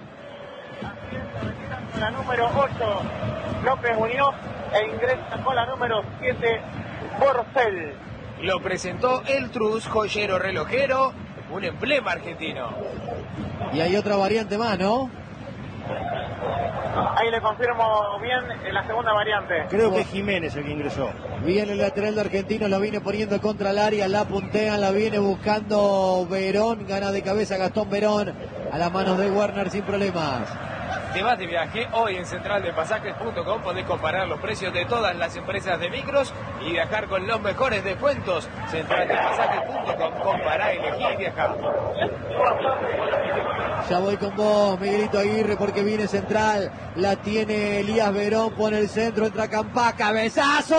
La número 8, López Muñoz, e ingresa con la número 7, Borcel. Lo presentó el Truz, joyero relojero, un emblema argentino. Y hay otra variante más, ¿no? Ahí le confirmo bien la segunda variante. Creo que es Jiménez el que ingresó. Viene el lateral de Argentinos, lo viene poniendo contra el área, la puntean, la viene buscando Verón, gana de cabeza Gastón Verón, a las manos de Werner sin problemas. Te vas de viaje, hoy en centraldepasajes.com podés comparar los precios de todas las empresas de micros y viajar con los mejores descuentos. Centraldepasajes.com, compará, elegí y viajar. Ya voy con vos, Miguelito Aguirre, porque viene Central, la tiene Elías Verón, pone el centro, entra Campá, cabezazo,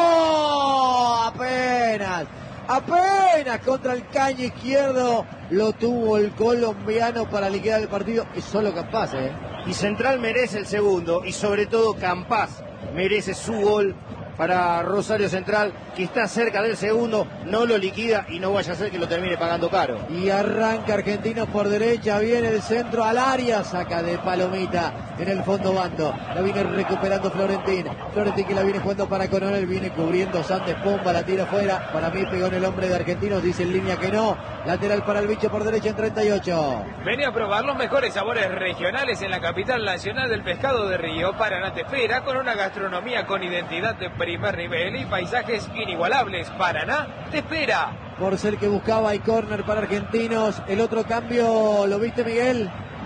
apenas contra el caño izquierdo, lo tuvo el colombiano para liquidar el partido, y solo Campás, Y Central merece el segundo, y sobre todo Campás merece su gol para Rosario Central, que está cerca del segundo, no lo liquida y no vaya a ser que lo termine pagando caro. Y arranca Argentinos por derecha, viene el centro al área, saca de palomita en el fondo bando, la viene recuperando Florentín que la viene jugando para Coronel, viene cubriendo Sandes, pomba, la tira afuera, para mí pegó en el hombre de Argentinos, dice en línea que no, Lateral para el bicho por derecha en 38. Venía a probar los mejores sabores regionales en la capital nacional del pescado de Río. Paraná te espera con una gastronomía con identidad de primer nivel y paisajes inigualables. Paraná te espera. Porcel que buscaba y córner para Argentinos. El otro cambio, ¿lo viste, Miguel?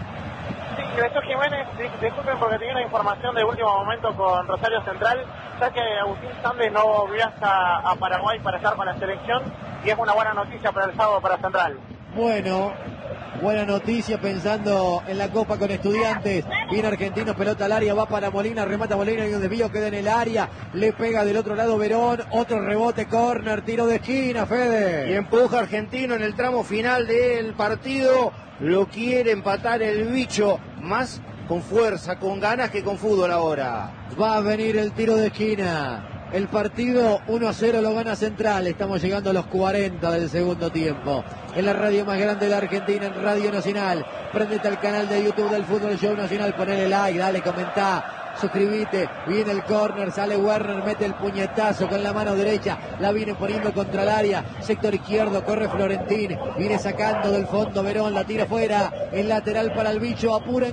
Sí, Jesús Jiménez, disculpen porque tenía una información de último momento con Rosario Central, ya que Agustín Sández no viaja a Paraguay para estar con la selección y es una buena noticia para el sábado para Central. Bueno, buena noticia pensando en la Copa con Estudiantes. Viene Argentinos, pelota al área, va para Molina, remata Molina y un desvío queda en el área. Le pega del otro lado Verón, otro rebote, córner, tiro de esquina, Fede. Y empuja Argentino en el tramo final del partido. Lo quiere empatar el bicho, más con fuerza, con ganas que con fútbol ahora. Va a venir el tiro de esquina. El partido 1-0 lo gana Central. Estamos llegando a los 40 del segundo tiempo. En la radio más grande de la Argentina, en Radio Nacional. Prendete al canal de YouTube del Fútbol Show Nacional. Ponele like, dale, comentá, suscribite. Viene el córner, sale Werner, mete el puñetazo con la mano derecha. La viene poniendo contra el área. Sector izquierdo, corre Florentín. Viene sacando del fondo Verón, la tira fuera. El lateral para el bicho, apura en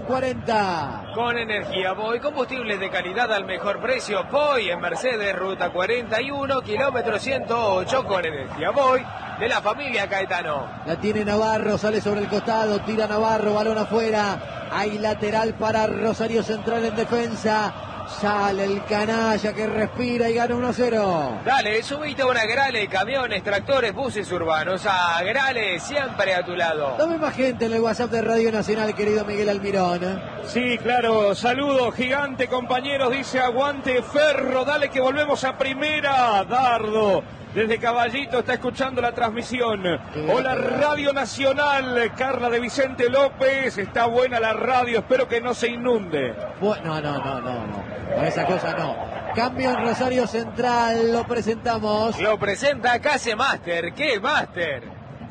40. Con energía Boy, combustibles de calidad al mejor precio. Boy en Mercedes, ruta 41, kilómetro 108. Con energía Boy de la familia Caetano. La tiene Navarro, sale sobre el costado, tira Navarro, balón afuera. Hay lateral para Rosario Central en defensa. Sale el canalla que respira y gana 1-0. Dale, subite a una Grale, camiones, tractores, buses urbanos. A Grale, siempre a tu lado. Dame más gente en el WhatsApp de Radio Nacional, querido Miguel Almirón. Sí, claro, saludos, gigante, compañeros, dice aguante Ferro, dale que volvemos a primera. Dardo, desde Caballito, está escuchando la transmisión. Hola, Radio Nacional, Carla de Vicente López, está buena la radio, espero que no se inunde. No. Con esa cosa no. Cambio en Rosario Central, lo presentamos. Lo presenta Case Master. ¿Qué Master?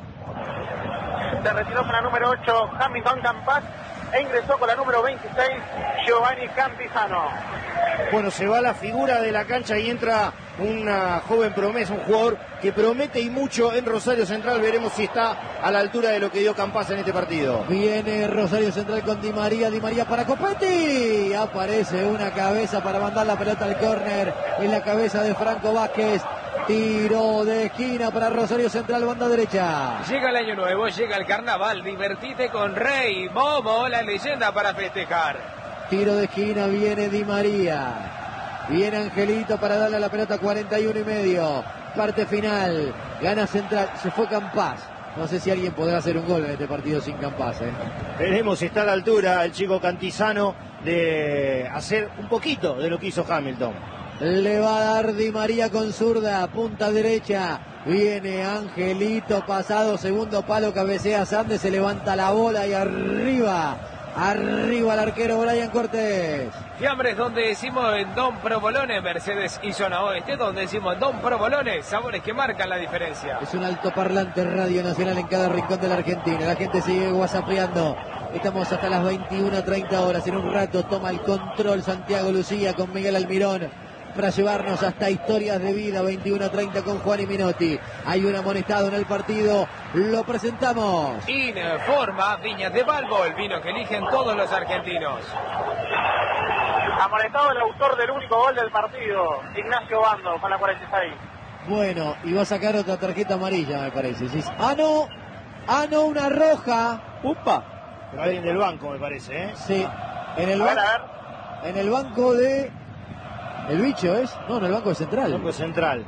Se retiró con la número 8 Hamilton Campas e ingresó con la número 26 Giovanni Campizano. Bueno, se va la figura de la cancha y entra una joven promesa, un jugador que promete y mucho en Rosario Central. Veremos si está a la altura de lo que dio Campas en este partido. Viene Rosario Central con Di María para Copetti. Aparece una cabeza para mandar la pelota al córner en la cabeza de Franco Vázquez. Tiro de esquina para Rosario Central, banda derecha. Llega el año nuevo, llega el carnaval, divertite con Rey Momo, la leyenda para festejar. Tiro de esquina, viene Di María. Viene Angelito para darle la pelota 41,5. Parte final, gana Central, se fue Campas. No sé si alguien podrá hacer un gol en este partido sin Campas. Veremos si está a la altura el chico Cantizano de hacer un poquito de lo que hizo Hamilton. Le va a dar Di María con zurda, punta derecha. Viene Angelito, pasado, segundo palo, cabecea Sandes, se levanta la bola y arriba el arquero Brian Cortés. Fiambres, donde decimos en Don Provolone, Mercedes y Zona Oeste, donde decimos Don Provolone, sabores que marcan la diferencia. Es un altoparlante Radio Nacional en cada rincón de la Argentina. La gente sigue whatsappeando. Estamos hasta las 21:30 horas. En un rato toma el control Santiago Lucía con Miguel Almirón para llevarnos hasta historias de vida. 21:30 con Juan y Minotti. Hay un amonestado en el partido, lo presentamos. Informa Viñas de Balbo, el vino que eligen todos los argentinos. Amonestado el autor del único gol del partido, Ignacio Bando, con la 46. Bueno, y va a sacar otra tarjeta amarilla, me parece. ¿Sí? No, una roja. ¡Upa! Pero alguien del banco, me parece, ¿eh? Sí, en el banco de... ¿El bicho es? No, en el banco de Central. El banco de Central.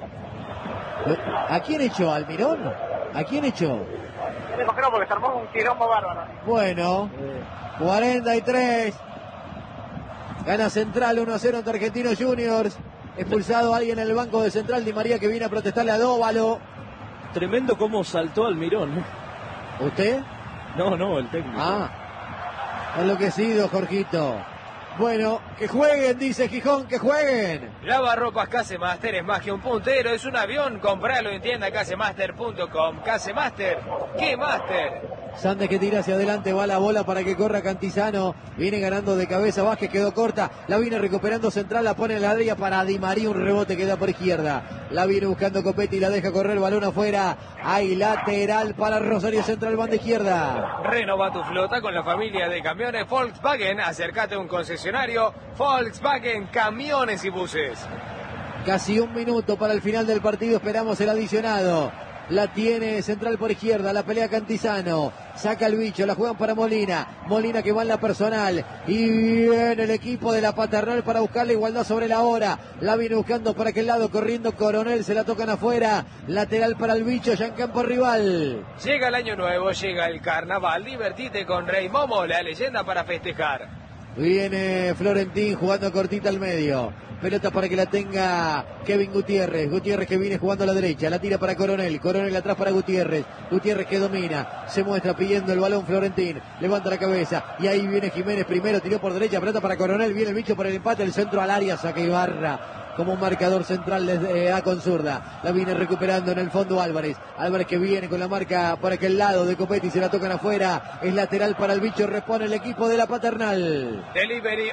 ¿A quién echó? ¿Almirón? ¿A quién echó? Me cogieron porque se armó un quilombo bárbaro. Bueno, 43. Gana Central 1-0 ante Argentinos Juniors. Expulsado alguien en el banco de Central. Di María que viene a protestarle a Dóvalo. Tremendo cómo saltó Almirón, ¿no? ¿Usted? No, el técnico. Enloquecido, Jorgito. Bueno, que jueguen, dice Gijón, que jueguen. Lavarropas Case Master es más que un puntero, es un avión. Compralo en tienda casemaster.com. Case Master, ¿qué Master? Sandes que tira hacia adelante, va la bola para que corra Cantizano, viene ganando de cabeza, Vázquez quedó corta, la viene recuperando Central, la pone en la área para Di María, un rebote que da por izquierda, la viene buscando Copetti, la deja correr, balón afuera, hay lateral para Rosario Central, banda izquierda. Renova tu flota con la familia de camiones Volkswagen, acércate a un concesionario Volkswagen Camiones y Buses. Casi un minuto para el final del partido, esperamos el adicionado. La tiene Central por izquierda, la pelea Cantizano, saca el bicho, la juegan para Molina, Molina que va en la personal, y viene el equipo de la Paternal para buscar la igualdad sobre la hora, la viene buscando para aquel lado, corriendo Coronel, se la tocan afuera, lateral para el bicho, ya en campo rival. Llega el año nuevo, llega el carnaval, divertite con Rey Momo, la leyenda para festejar. Viene Florentín jugando cortita al medio. Pelota para que la tenga Kevin Gutiérrez. Gutiérrez que viene jugando a la derecha. La tira para Coronel. Coronel atrás para Gutiérrez. Gutiérrez que domina. Se muestra pidiendo el balón Florentín. Levanta la cabeza. Y ahí viene Jiménez primero. Tiró por derecha. Pelota para Coronel. Viene el bicho para el empate. El centro al área. Saca Ibarra. Como un marcador central les da con zurda. La viene recuperando en el fondo Álvarez. Álvarez que viene con la marca por aquel lado de Copetti. Se la tocan afuera. Es lateral para el bicho. Repone el equipo de la Paternal. Delivery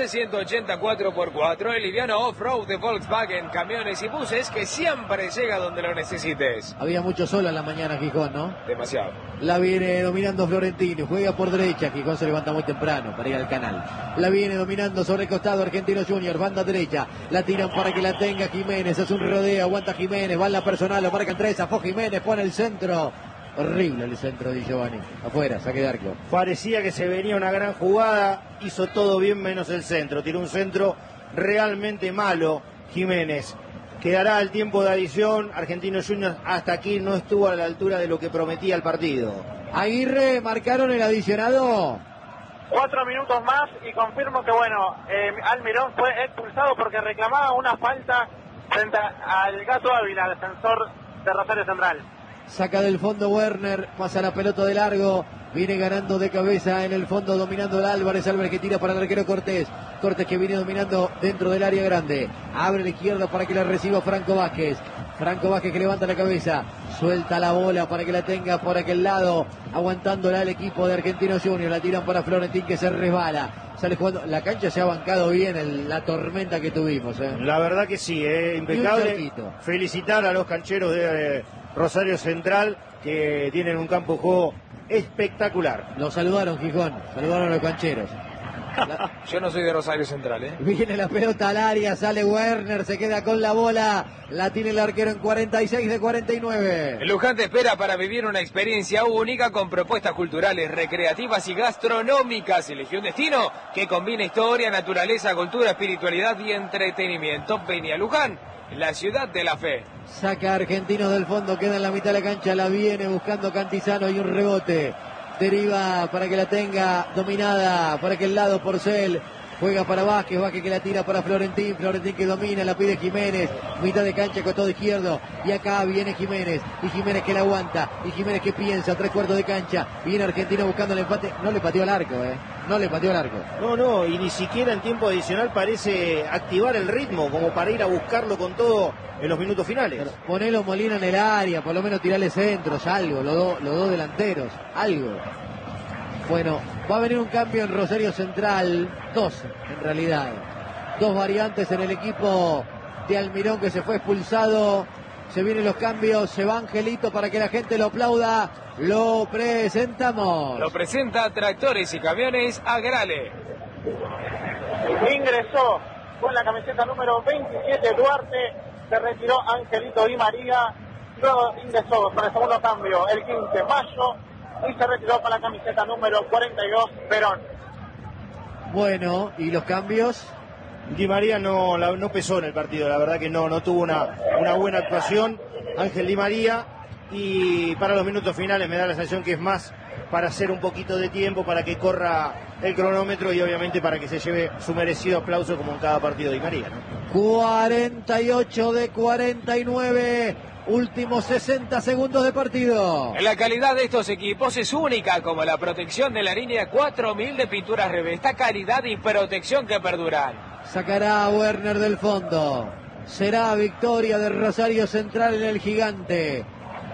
11-184x4. El liviano off-road de Volkswagen Camiones y Buses que siempre llega donde lo necesites. Había mucho sol en la mañana Gijón, ¿no? Demasiado. La viene dominando Florentino. Juega por derecha. Gijón se levanta muy temprano para ir al canal. La viene dominando sobre el costado Argentino Junior. Banda derecha. La tiran para que la tenga Jiménez, hace un rodeo, aguanta Jiménez, va en la personal, lo marcan tres, afó Jiménez, pone el centro, horrible el centro de Giovanni, afuera, saque de arco. Parecía que se venía una gran jugada, hizo todo bien menos el centro, tiró un centro realmente malo Jiménez. Quedará el tiempo de adición, Argentino Juniors hasta aquí no estuvo a la altura de lo que prometía el partido. Aguirre, marcaron el adicionado. 4 minutos más y confirmo que, bueno, Almirón fue expulsado porque reclamaba una falta frente al Gato Ávila, defensor de Rosario Central. Saca del fondo Werner, pasa la pelota de largo, viene ganando de cabeza en el fondo, dominando el Álvarez que tira para el arquero Cortés. Cortés que viene dominando dentro del área grande. Abre la izquierda para que la reciba Franco Vázquez. Franco Vázquez que levanta la cabeza, suelta la bola para que la tenga por aquel lado, aguantándola el equipo de Argentino Junior. La tiran para Florentín que se resbala. Sale jugando. La cancha se ha bancado bien la tormenta que tuvimos. La verdad que sí, impecable. Felicitar a los cancheros de Rosario Central que tienen un campo de juego espectacular. Lo saludaron Gijón, saludaron a los cancheros. Yo no soy de Rosario Central, ¿eh? Viene la pelota al área, sale Werner, se queda con la bola, la tiene el arquero en 46 de 49. El Luján te espera para vivir una experiencia única con propuestas culturales, recreativas y gastronómicas. Elegí un destino que combina historia, naturaleza, cultura, espiritualidad y entretenimiento. Vení a Luján, la ciudad de la fe. Saca Argentinos del fondo, queda en la mitad de la cancha, la viene buscando Cantizano y un rebote. Deriva para que la tenga dominada por aquel lado Porcel. Juega para Vázquez, Vázquez que la tira para Florentín, Florentín que domina, la pide Jiménez, mitad de cancha, costado izquierdo, y acá viene Jiménez, y Jiménez que la aguanta, y Jiménez que piensa, 3/4 de cancha, viene Argentino buscando el empate, no le pateó al arco, no le pateó al arco. No, y ni siquiera en tiempo adicional parece activar el ritmo, como para ir a buscarlo con todo en los minutos finales. Pero ponelo Molina en el área, por lo menos tirarle centros, algo, los dos delanteros, algo. Bueno, va a venir un cambio en Rosario Central, 2 en realidad. 2 variantes en el equipo de Almirón que se fue expulsado. Se vienen los cambios, se va Angelito para que la gente lo aplauda. Lo presentamos. Lo presenta Tractores y Camiones Agrale. Ingresó con la camiseta número 27 Duarte, se retiró Angelito Di María, luego ingresó con el segundo cambio el 15 Mayo y se retiró con la camiseta número 42 Perón. Bueno, ¿y los cambios? Di María no pesó en el partido, la verdad que no tuvo una buena actuación Ángel Di María, y para los minutos finales me da la sensación que es más para hacer un poquito de tiempo, para que corra el cronómetro y obviamente para que se lleve su merecido aplauso como en cada partido Di María, ¿no? 48 de 49, últimos 60 segundos de partido. La calidad de estos equipos es única, como la protección de la línea 4000 de pinturas Revesta, calidad y protección que perduran. Sacará a Werner del fondo. Será victoria de Rosario Central en el Gigante.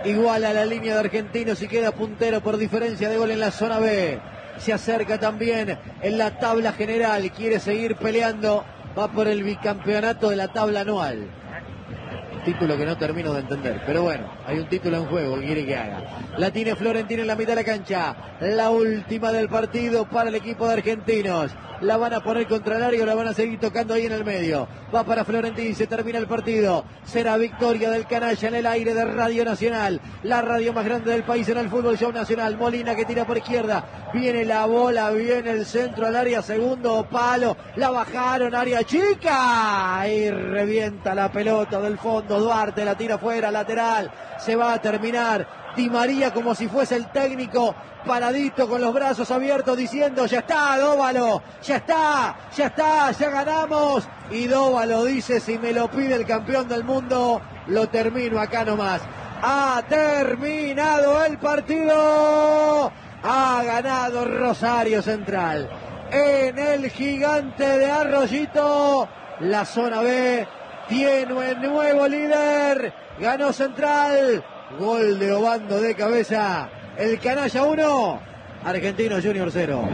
iguala la línea de Argentinos y queda puntero por diferencia de gol en la zona B. Se acerca también en la tabla general, quiere seguir peleando, va por el bicampeonato de la tabla anual. Título que no termino de entender, pero bueno, hay un título en juego, ¿qué quiere que haga? La tiene Florentino en la mitad de la cancha, la última del partido para el equipo de Argentinos. La van a poner contra el área, la van a seguir tocando ahí en el medio. Va para Florentino y se termina el partido. Será victoria del canalla en el aire de Radio Nacional, la radio más grande del país en el fútbol show nacional. Molina que tira por izquierda, viene la bola, viene el centro al área, segundo palo, la bajaron, área chica y revienta la pelota del fondo. Duarte la tira fuera, lateral, se va a terminar. Di María como si fuese el técnico, paradito con los brazos abiertos diciendo: ya está, Dóvalo, ya está, ya ganamos. Y Dóvalo dice: si me lo pide el campeón del mundo, lo termino acá nomás. Ha terminado el partido, ha ganado Rosario Central en el Gigante de Arroyito. La zona B tiene un nuevo líder, ganó Central. Gol de Obando de cabeza. El canalla 1, Argentinos Junior 0.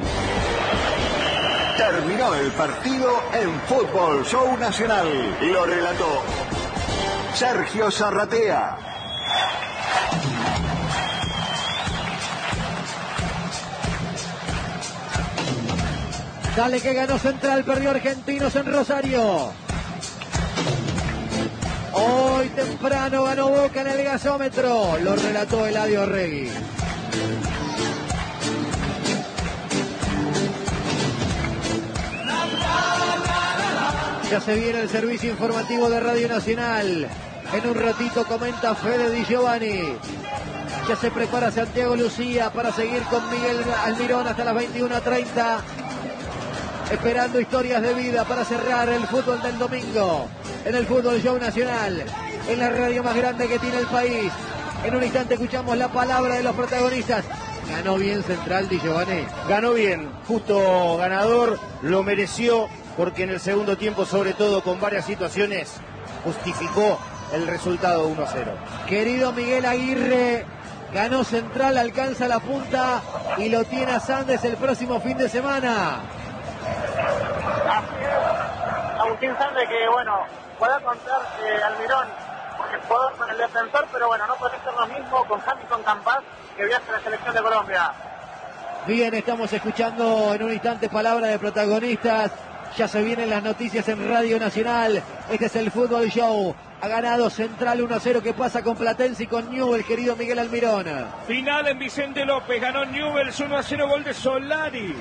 Terminó el partido en Fútbol Show Nacional. Lo relató Sergio Zarratea. Dale que ganó Central, perdió Argentinos en Rosario. Hoy temprano ganó Boca en el gasómetro, lo relató Eladio Regui. Ya se viene el servicio informativo de Radio Nacional. En un ratito comenta Fede Di Giovanni. Ya se prepara Santiago Lucía para seguir con Miguel Almirón hasta las 21:30. Esperando historias de vida para cerrar el fútbol del domingo. En el Fútbol Show Nacional, en la radio más grande que tiene el país. En un instante escuchamos la palabra de los protagonistas. Ganó bien Central, Di Giovanni. Ganó bien, justo ganador, lo mereció, porque en el segundo tiempo, sobre todo con varias situaciones, justificó el resultado 1-0. Querido Miguel Aguirre, ganó Central, alcanza la punta y lo tiene a Sandes el próximo fin de semana. Así es, Agustín Sandes, que bueno, pueda contar Almirón, porque es jugador con el defensor, pero bueno, no puede ser lo mismo con Hamilton Campas, que viaja a la selección de Colombia. Bien, estamos escuchando en un instante palabras de protagonistas. Ya se vienen las noticias en Radio Nacional. Este es el Fútbol Show. Ha ganado Central 1-0, que pasa con Platense y con Newell's, querido Miguel Almirón. Final en Vicente López, ganó Newell's 1-0, gol de Solari.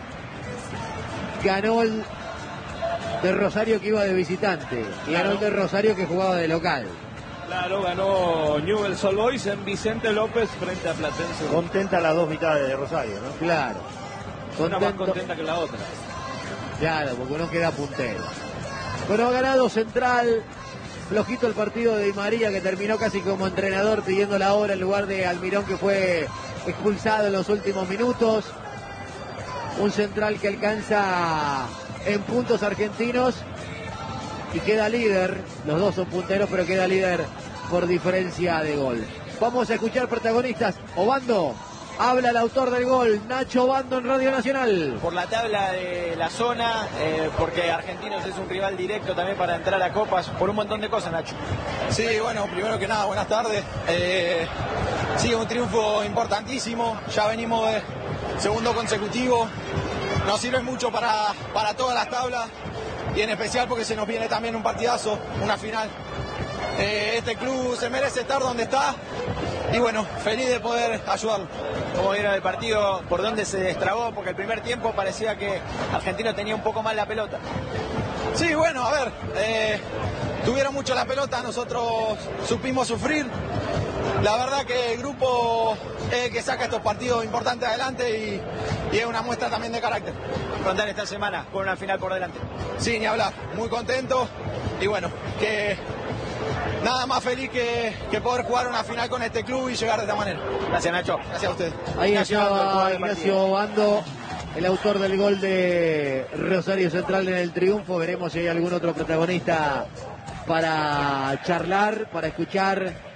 Ganó el de Rosario, que iba de visitante, y ganó el de Rosario, que jugaba de local. Claro, ganó Newell's Old Boys en Vicente López frente a Platense. Contenta las dos mitades de Rosario, ¿no? Claro. Una más contenta que la otra. Claro, porque no queda puntero. Pero ha ganado Central. Flojito el partido de Di María, que terminó casi como entrenador pidiendo la hora en lugar de Almirón, que fue expulsado en los últimos minutos. Un Central que alcanza en puntos Argentinos y queda líder. Los dos son punteros, pero queda líder por diferencia de gol. Vamos a escuchar protagonistas. Obando, habla el autor del gol, Nacho Obando, en Radio Nacional. Por la tabla de la zona, porque Argentinos es un rival directo también para entrar a copas, por un montón de cosas, Nacho. Sí, bueno, primero que nada, buenas tardes. Sí, un triunfo importantísimo, ya venimos de segundo consecutivo, nos sirve mucho para todas las tablas y en especial porque se nos viene también un partidazo, una final. Este club se merece estar donde está y bueno, feliz de poder ayudarlo. ¿Cómo vieron el partido? ¿Por dónde se destrabó? Porque el primer tiempo parecía que Argentino tenía un poco más la pelota. Sí, bueno, a ver, tuvieron mucho la pelota, nosotros supimos sufrir. La verdad que el grupo es el que saca estos partidos importantes adelante y es una muestra también de carácter. Contar esta semana con una final por delante. Sí, ni hablar, muy contento y bueno, que nada más feliz que poder jugar una final con este club y llegar de esta manera. Gracias, Nacho. Gracias a ustedes. Ahí estaba Ignacio Obando, el autor del gol de Rosario Central en el triunfo. Veremos si hay algún otro protagonista para charlar, para escuchar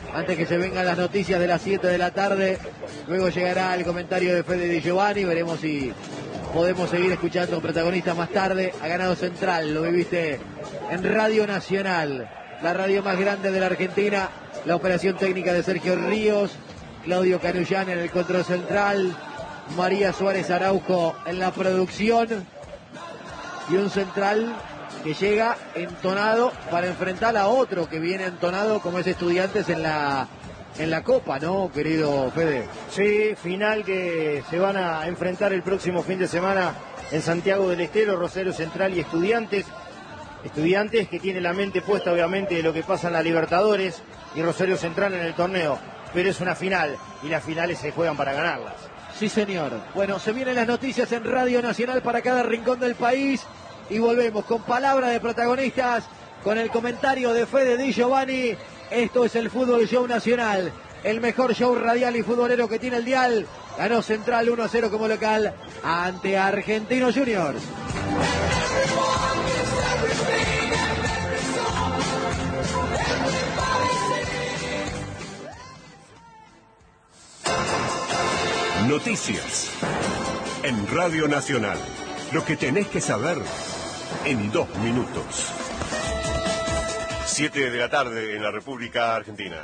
antes que se vengan las noticias de las 7 de la tarde. Luego llegará el comentario de Fede Di Giovanni, veremos si podemos seguir escuchando protagonistas más tarde. Ha ganado Central, lo viviste en Radio Nacional, la radio más grande de la Argentina. La operación técnica de Sergio Ríos, Claudio Canullán en el control central, María Suárez Araujo en la producción, y un Central que llega entonado para enfrentar a otro que viene entonado como es Estudiantes en la Copa, ¿no, querido Fede? Sí, final que se van a enfrentar el próximo fin de semana en Santiago del Estero, Rosario Central y Estudiantes. Estudiantes que tiene la mente puesta obviamente de lo que pasa en la Libertadores, y Rosario Central en el torneo, pero es una final y las finales se juegan para ganarlas. Sí, señor. Bueno, se vienen las noticias en Radio Nacional para cada rincón del país y volvemos con palabra de protagonistas, con el comentario de Fede Di Giovanni. Esto es el Fútbol Show Nacional, el mejor show radial y futbolero que tiene el dial. Ganó Central 1-0 como local ante Argentinos Juniors. Noticias en Radio Nacional. Lo que tenés que saber en 2 minutos. 7 de la tarde en la República Argentina.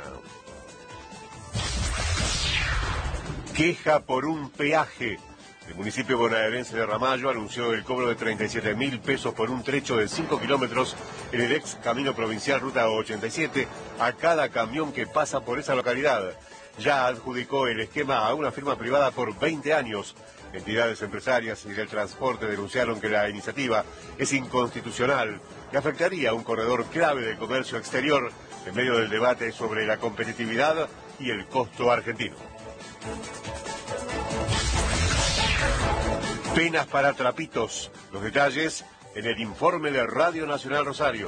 Queja por un peaje. El municipio bonaerense de Ramallo anunció el cobro de 37.000 pesos por un trecho de 5 kilómetros en el ex camino provincial Ruta 87 a cada camión que pasa por esa localidad. Ya adjudicó el esquema a una firma privada por 20 años. Entidades empresarias y del transporte denunciaron que la iniciativa es inconstitucional y afectaría a un corredor clave del comercio exterior en medio del debate sobre la competitividad y el costo argentino. Penas para trapitos. Los detalles en el informe de Radio Nacional Rosario.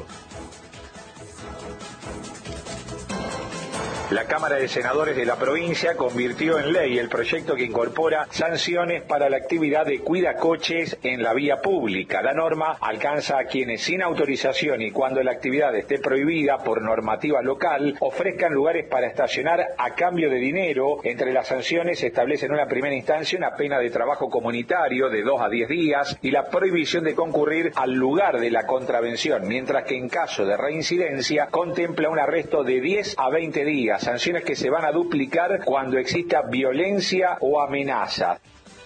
La Cámara de Senadores de la provincia convirtió en ley el proyecto que incorpora sanciones para la actividad de cuidacoches en la vía pública. La norma alcanza a quienes sin autorización y cuando la actividad esté prohibida por normativa local ofrezcan lugares para estacionar a cambio de dinero. Entre las sanciones se establece en una primera instancia una pena de trabajo comunitario de 2 a 10 días y la prohibición de concurrir al lugar de la contravención, mientras que en caso de reincidencia contempla un arresto de 10 a 20 días. Sanciones que se van a duplicar cuando exista violencia o amenaza.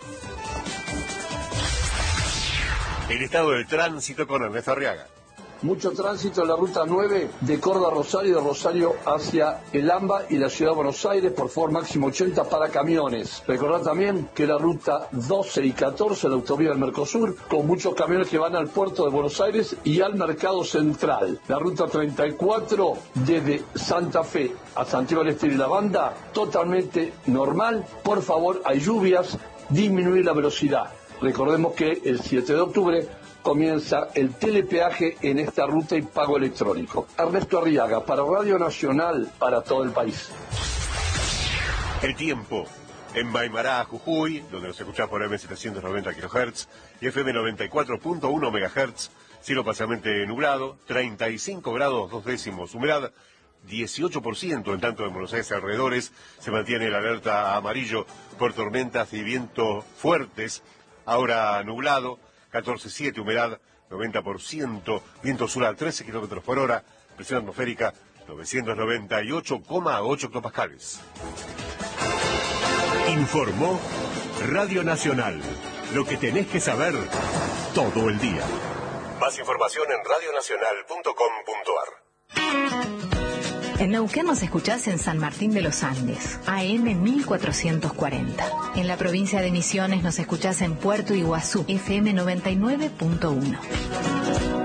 El estado del tránsito con Ernesto Arriaga. Mucho tránsito en la ruta 9 de Córdoba a Rosario, de Rosario hacia el AMBA y la ciudad de Buenos Aires, por favor máximo 80 para camiones. Recordad también que la ruta 12 y 14, la autovía del Mercosur, con muchos camiones que van al puerto de Buenos Aires y al mercado central. La ruta 34 desde Santa Fe a Santiago del Estero y la Banda, totalmente normal. Por favor, hay lluvias, disminuir la velocidad. Recordemos que el 7 de octubre comienza el telepeaje en esta ruta y pago electrónico. Ernesto Arriaga, para Radio Nacional, para todo el país. El tiempo. En Maimará, Jujuy, donde nos escuchás por M790 kHz y FM 94.1 MHz, cielo parcialmente nublado, 35 grados 2 décimos, humedad 18%, en tanto en Buenos Aires alrededores se mantiene la alerta amarillo por tormentas y vientos fuertes, ahora nublado, 14,7, humedad 90%, viento sur a 13 kilómetros por hora, presión atmosférica 998,8 hectopascales. Informó Radio Nacional. Lo que tenés que saber todo el día. Más información en radionacional.com.ar. En Neuquén nos escuchás en San Martín de los Andes, AM 1440. En la provincia de Misiones nos escuchás en Puerto Iguazú, FM 99.1.